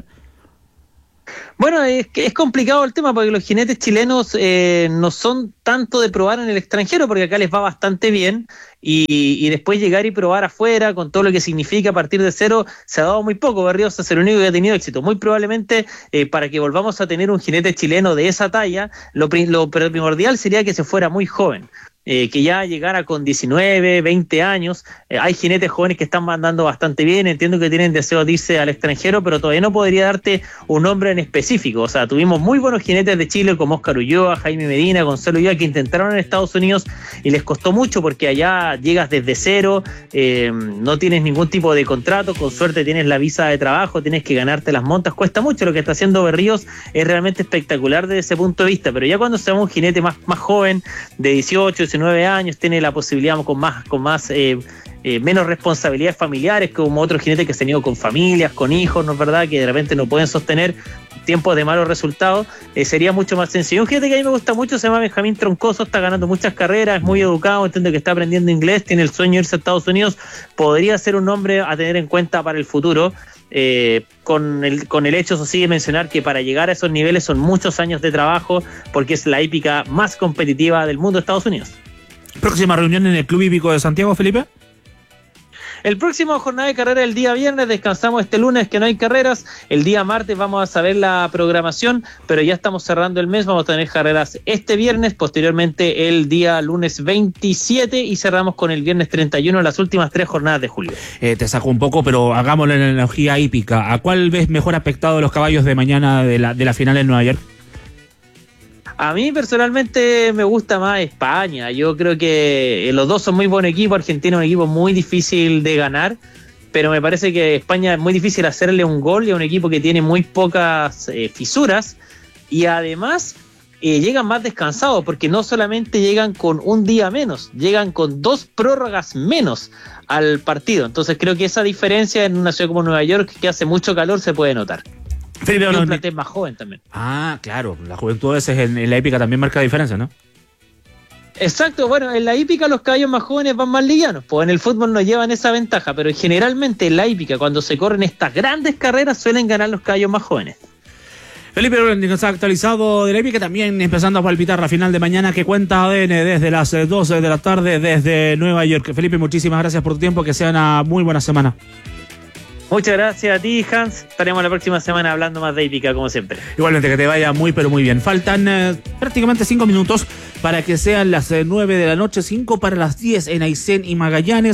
Bueno, es que es complicado el tema porque los jinetes chilenos eh, no son tanto de probar en el extranjero, porque acá les va bastante bien, y, y después llegar y probar afuera con todo lo que significa partir de cero se ha dado muy poco. Berríos es el único que ha tenido éxito. Muy probablemente eh, para que volvamos a tener un jinete chileno de esa talla, lo, lo primordial sería que se fuera muy joven. Eh, que ya llegara con diecinueve, veinte años. Eh, hay jinetes jóvenes que están mandando bastante bien, entiendo que tienen deseo de irse al extranjero, pero todavía no podría darte un nombre en específico. O sea, tuvimos muy buenos jinetes de Chile como Óscar Ulloa, Jaime Medina, Gonzalo Ulloa, que intentaron en Estados Unidos y les costó mucho porque allá llegas desde cero, eh, no tienes ningún tipo de contrato, con suerte tienes la visa de trabajo, tienes que ganarte las montas, cuesta mucho. Lo que está haciendo Berríos es realmente espectacular desde ese punto de vista, pero ya cuando seamos un jinete más, más joven, de dieciocho, diecinueve años, tiene la posibilidad con más, con más eh, eh, menos responsabilidades familiares, como otros jinetes que se han ido con familias, con hijos, ¿no es verdad?, que de repente no pueden sostener tiempos de malos resultados, eh, sería mucho más sencillo. Un jinete que a mí me gusta mucho se llama Benjamín Troncoso, está ganando muchas carreras, es muy educado, entiendo que está aprendiendo inglés, tiene el sueño de irse a Estados Unidos, podría ser un nombre a tener en cuenta para el futuro. Eh, con el con el hecho, eso sí, de mencionar que para llegar a esos niveles son muchos años de trabajo, porque es la hípica más competitiva del mundo de Estados Unidos. ¿Próxima reunión en el Club Hípico de Santiago, Felipe? El próximo jornada de carrera el día viernes, descansamos este lunes que no hay carreras, el día martes vamos a saber la programación, pero ya estamos cerrando el mes, vamos a tener carreras este viernes, posteriormente el día lunes veintisiete y cerramos con el viernes treinta y uno, las últimas tres jornadas de julio. Eh, te saco un poco, pero hagámoslo en la analogía hípica. ¿A cuál ves mejor aspectado de los caballos de mañana de la, de la final en Nueva York? A mí personalmente me gusta más España. Yo creo que los dos son muy buen equipo. Argentina es un equipo muy difícil de ganar, pero me parece que España es muy difícil hacerle un gol y a un equipo que tiene muy pocas eh, fisuras, y además eh, llegan más descansados porque no solamente llegan con un día menos, llegan con dos prórrogas menos al partido. Entonces creo que esa diferencia en una ciudad como Nueva York, que hace mucho calor, se puede notar. Felipe, y un plantel más joven también. Ah, claro, la juventud a veces en, en la hípica también marca diferencia, ¿no? Exacto, bueno, en la hípica los caballos más jóvenes van más livianos, pues en el fútbol no llevan esa ventaja, pero generalmente en la hípica, cuando se corren estas grandes carreras, suelen ganar los caballos más jóvenes. Felipe, nos ha actualizado de la hípica, también empezando a palpitar la final de mañana que cuenta A D N desde las doce de la tarde desde Nueva York. Felipe, muchísimas gracias por tu tiempo, que sea una muy buena semana. Muchas gracias a ti, Hans. Estaremos la próxima semana hablando más de hípica, como siempre. Igualmente, que te vaya muy, pero muy bien. Faltan eh, prácticamente cinco minutos para que sean las eh, nueve de la noche, cinco para las diez en Aysén y Magallanes.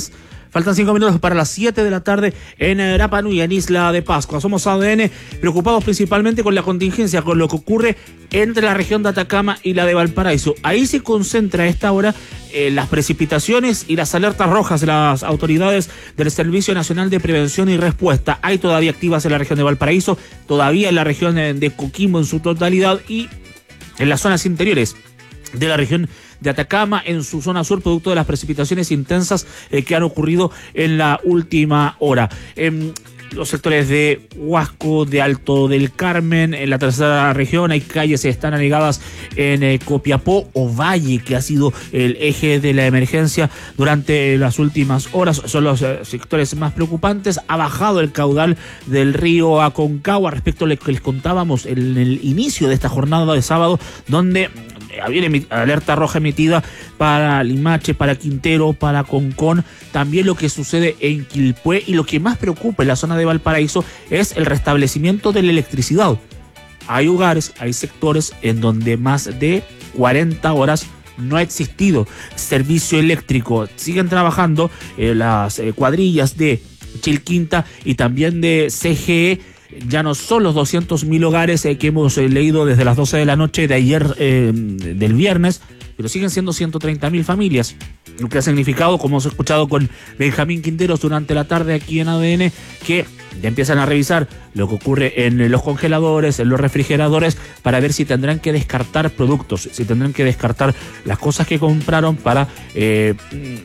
Faltan cinco minutos para las siete de la tarde en Rapa Nui, en Isla de Pascua. Somos A D N, preocupados principalmente con la contingencia, con lo que ocurre entre la región de Atacama y la de Valparaíso. Ahí se concentra a esta hora eh, las precipitaciones y las alertas rojas de las autoridades del Servicio Nacional de Prevención y Respuesta. Hay todavía activas en la región de Valparaíso, todavía en la región de Coquimbo en su totalidad y en las zonas interiores de la región de Atacama, en su zona sur, producto de las precipitaciones intensas eh, que han ocurrido en la última hora. En los sectores de Huasco, de Alto del Carmen, en la tercera región, hay calles que están anegadas en eh, Copiapó o Valle, que ha sido el eje de la emergencia durante las últimas horas. Son los eh, sectores más preocupantes. Ha bajado el caudal del río Aconcagua respecto a lo que les contábamos en el inicio de esta jornada de sábado, donde había alerta roja emitida para Limache, para Quintero, para Concón. También lo que sucede en Quilpué, y lo que más preocupa en la zona de Valparaíso es el restablecimiento de la electricidad. Hay hogares, hay sectores en donde más de cuarenta horas no ha existido servicio eléctrico. Siguen trabajando eh, las eh, cuadrillas de Chilquinta y también de C G E. Ya no son los doscientos mil hogares eh, que hemos eh, leído desde las doce de la noche de ayer, eh, del viernes, pero siguen siendo ciento treinta mil familias, lo que ha significado, como hemos escuchado con Benjamín Quinteros durante la tarde aquí en A D N, que ya empiezan a revisar lo que ocurre en los congeladores, en los refrigeradores, para ver si tendrán que descartar productos, si tendrán que descartar las cosas que compraron para eh,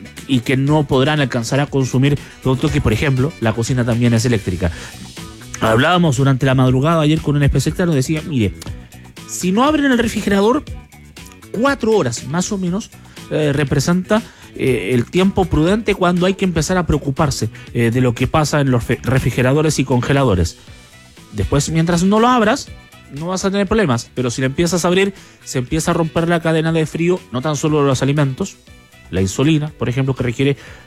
y que no podrán alcanzar a consumir productos que, por ejemplo, la cocina también es eléctrica. Hablábamos durante la madrugada ayer con un especialista, nos decía, mire, si no abren el refrigerador, cuatro horas más o menos eh, representa eh, el tiempo prudente cuando hay que empezar a preocuparse eh, de lo que pasa en los refrigeradores y congeladores. Después, mientras no lo abras, no vas a tener problemas, pero si lo empiezas a abrir, se empieza a romper la cadena de frío, no tan solo de los alimentos, la insulina, por ejemplo, que requiere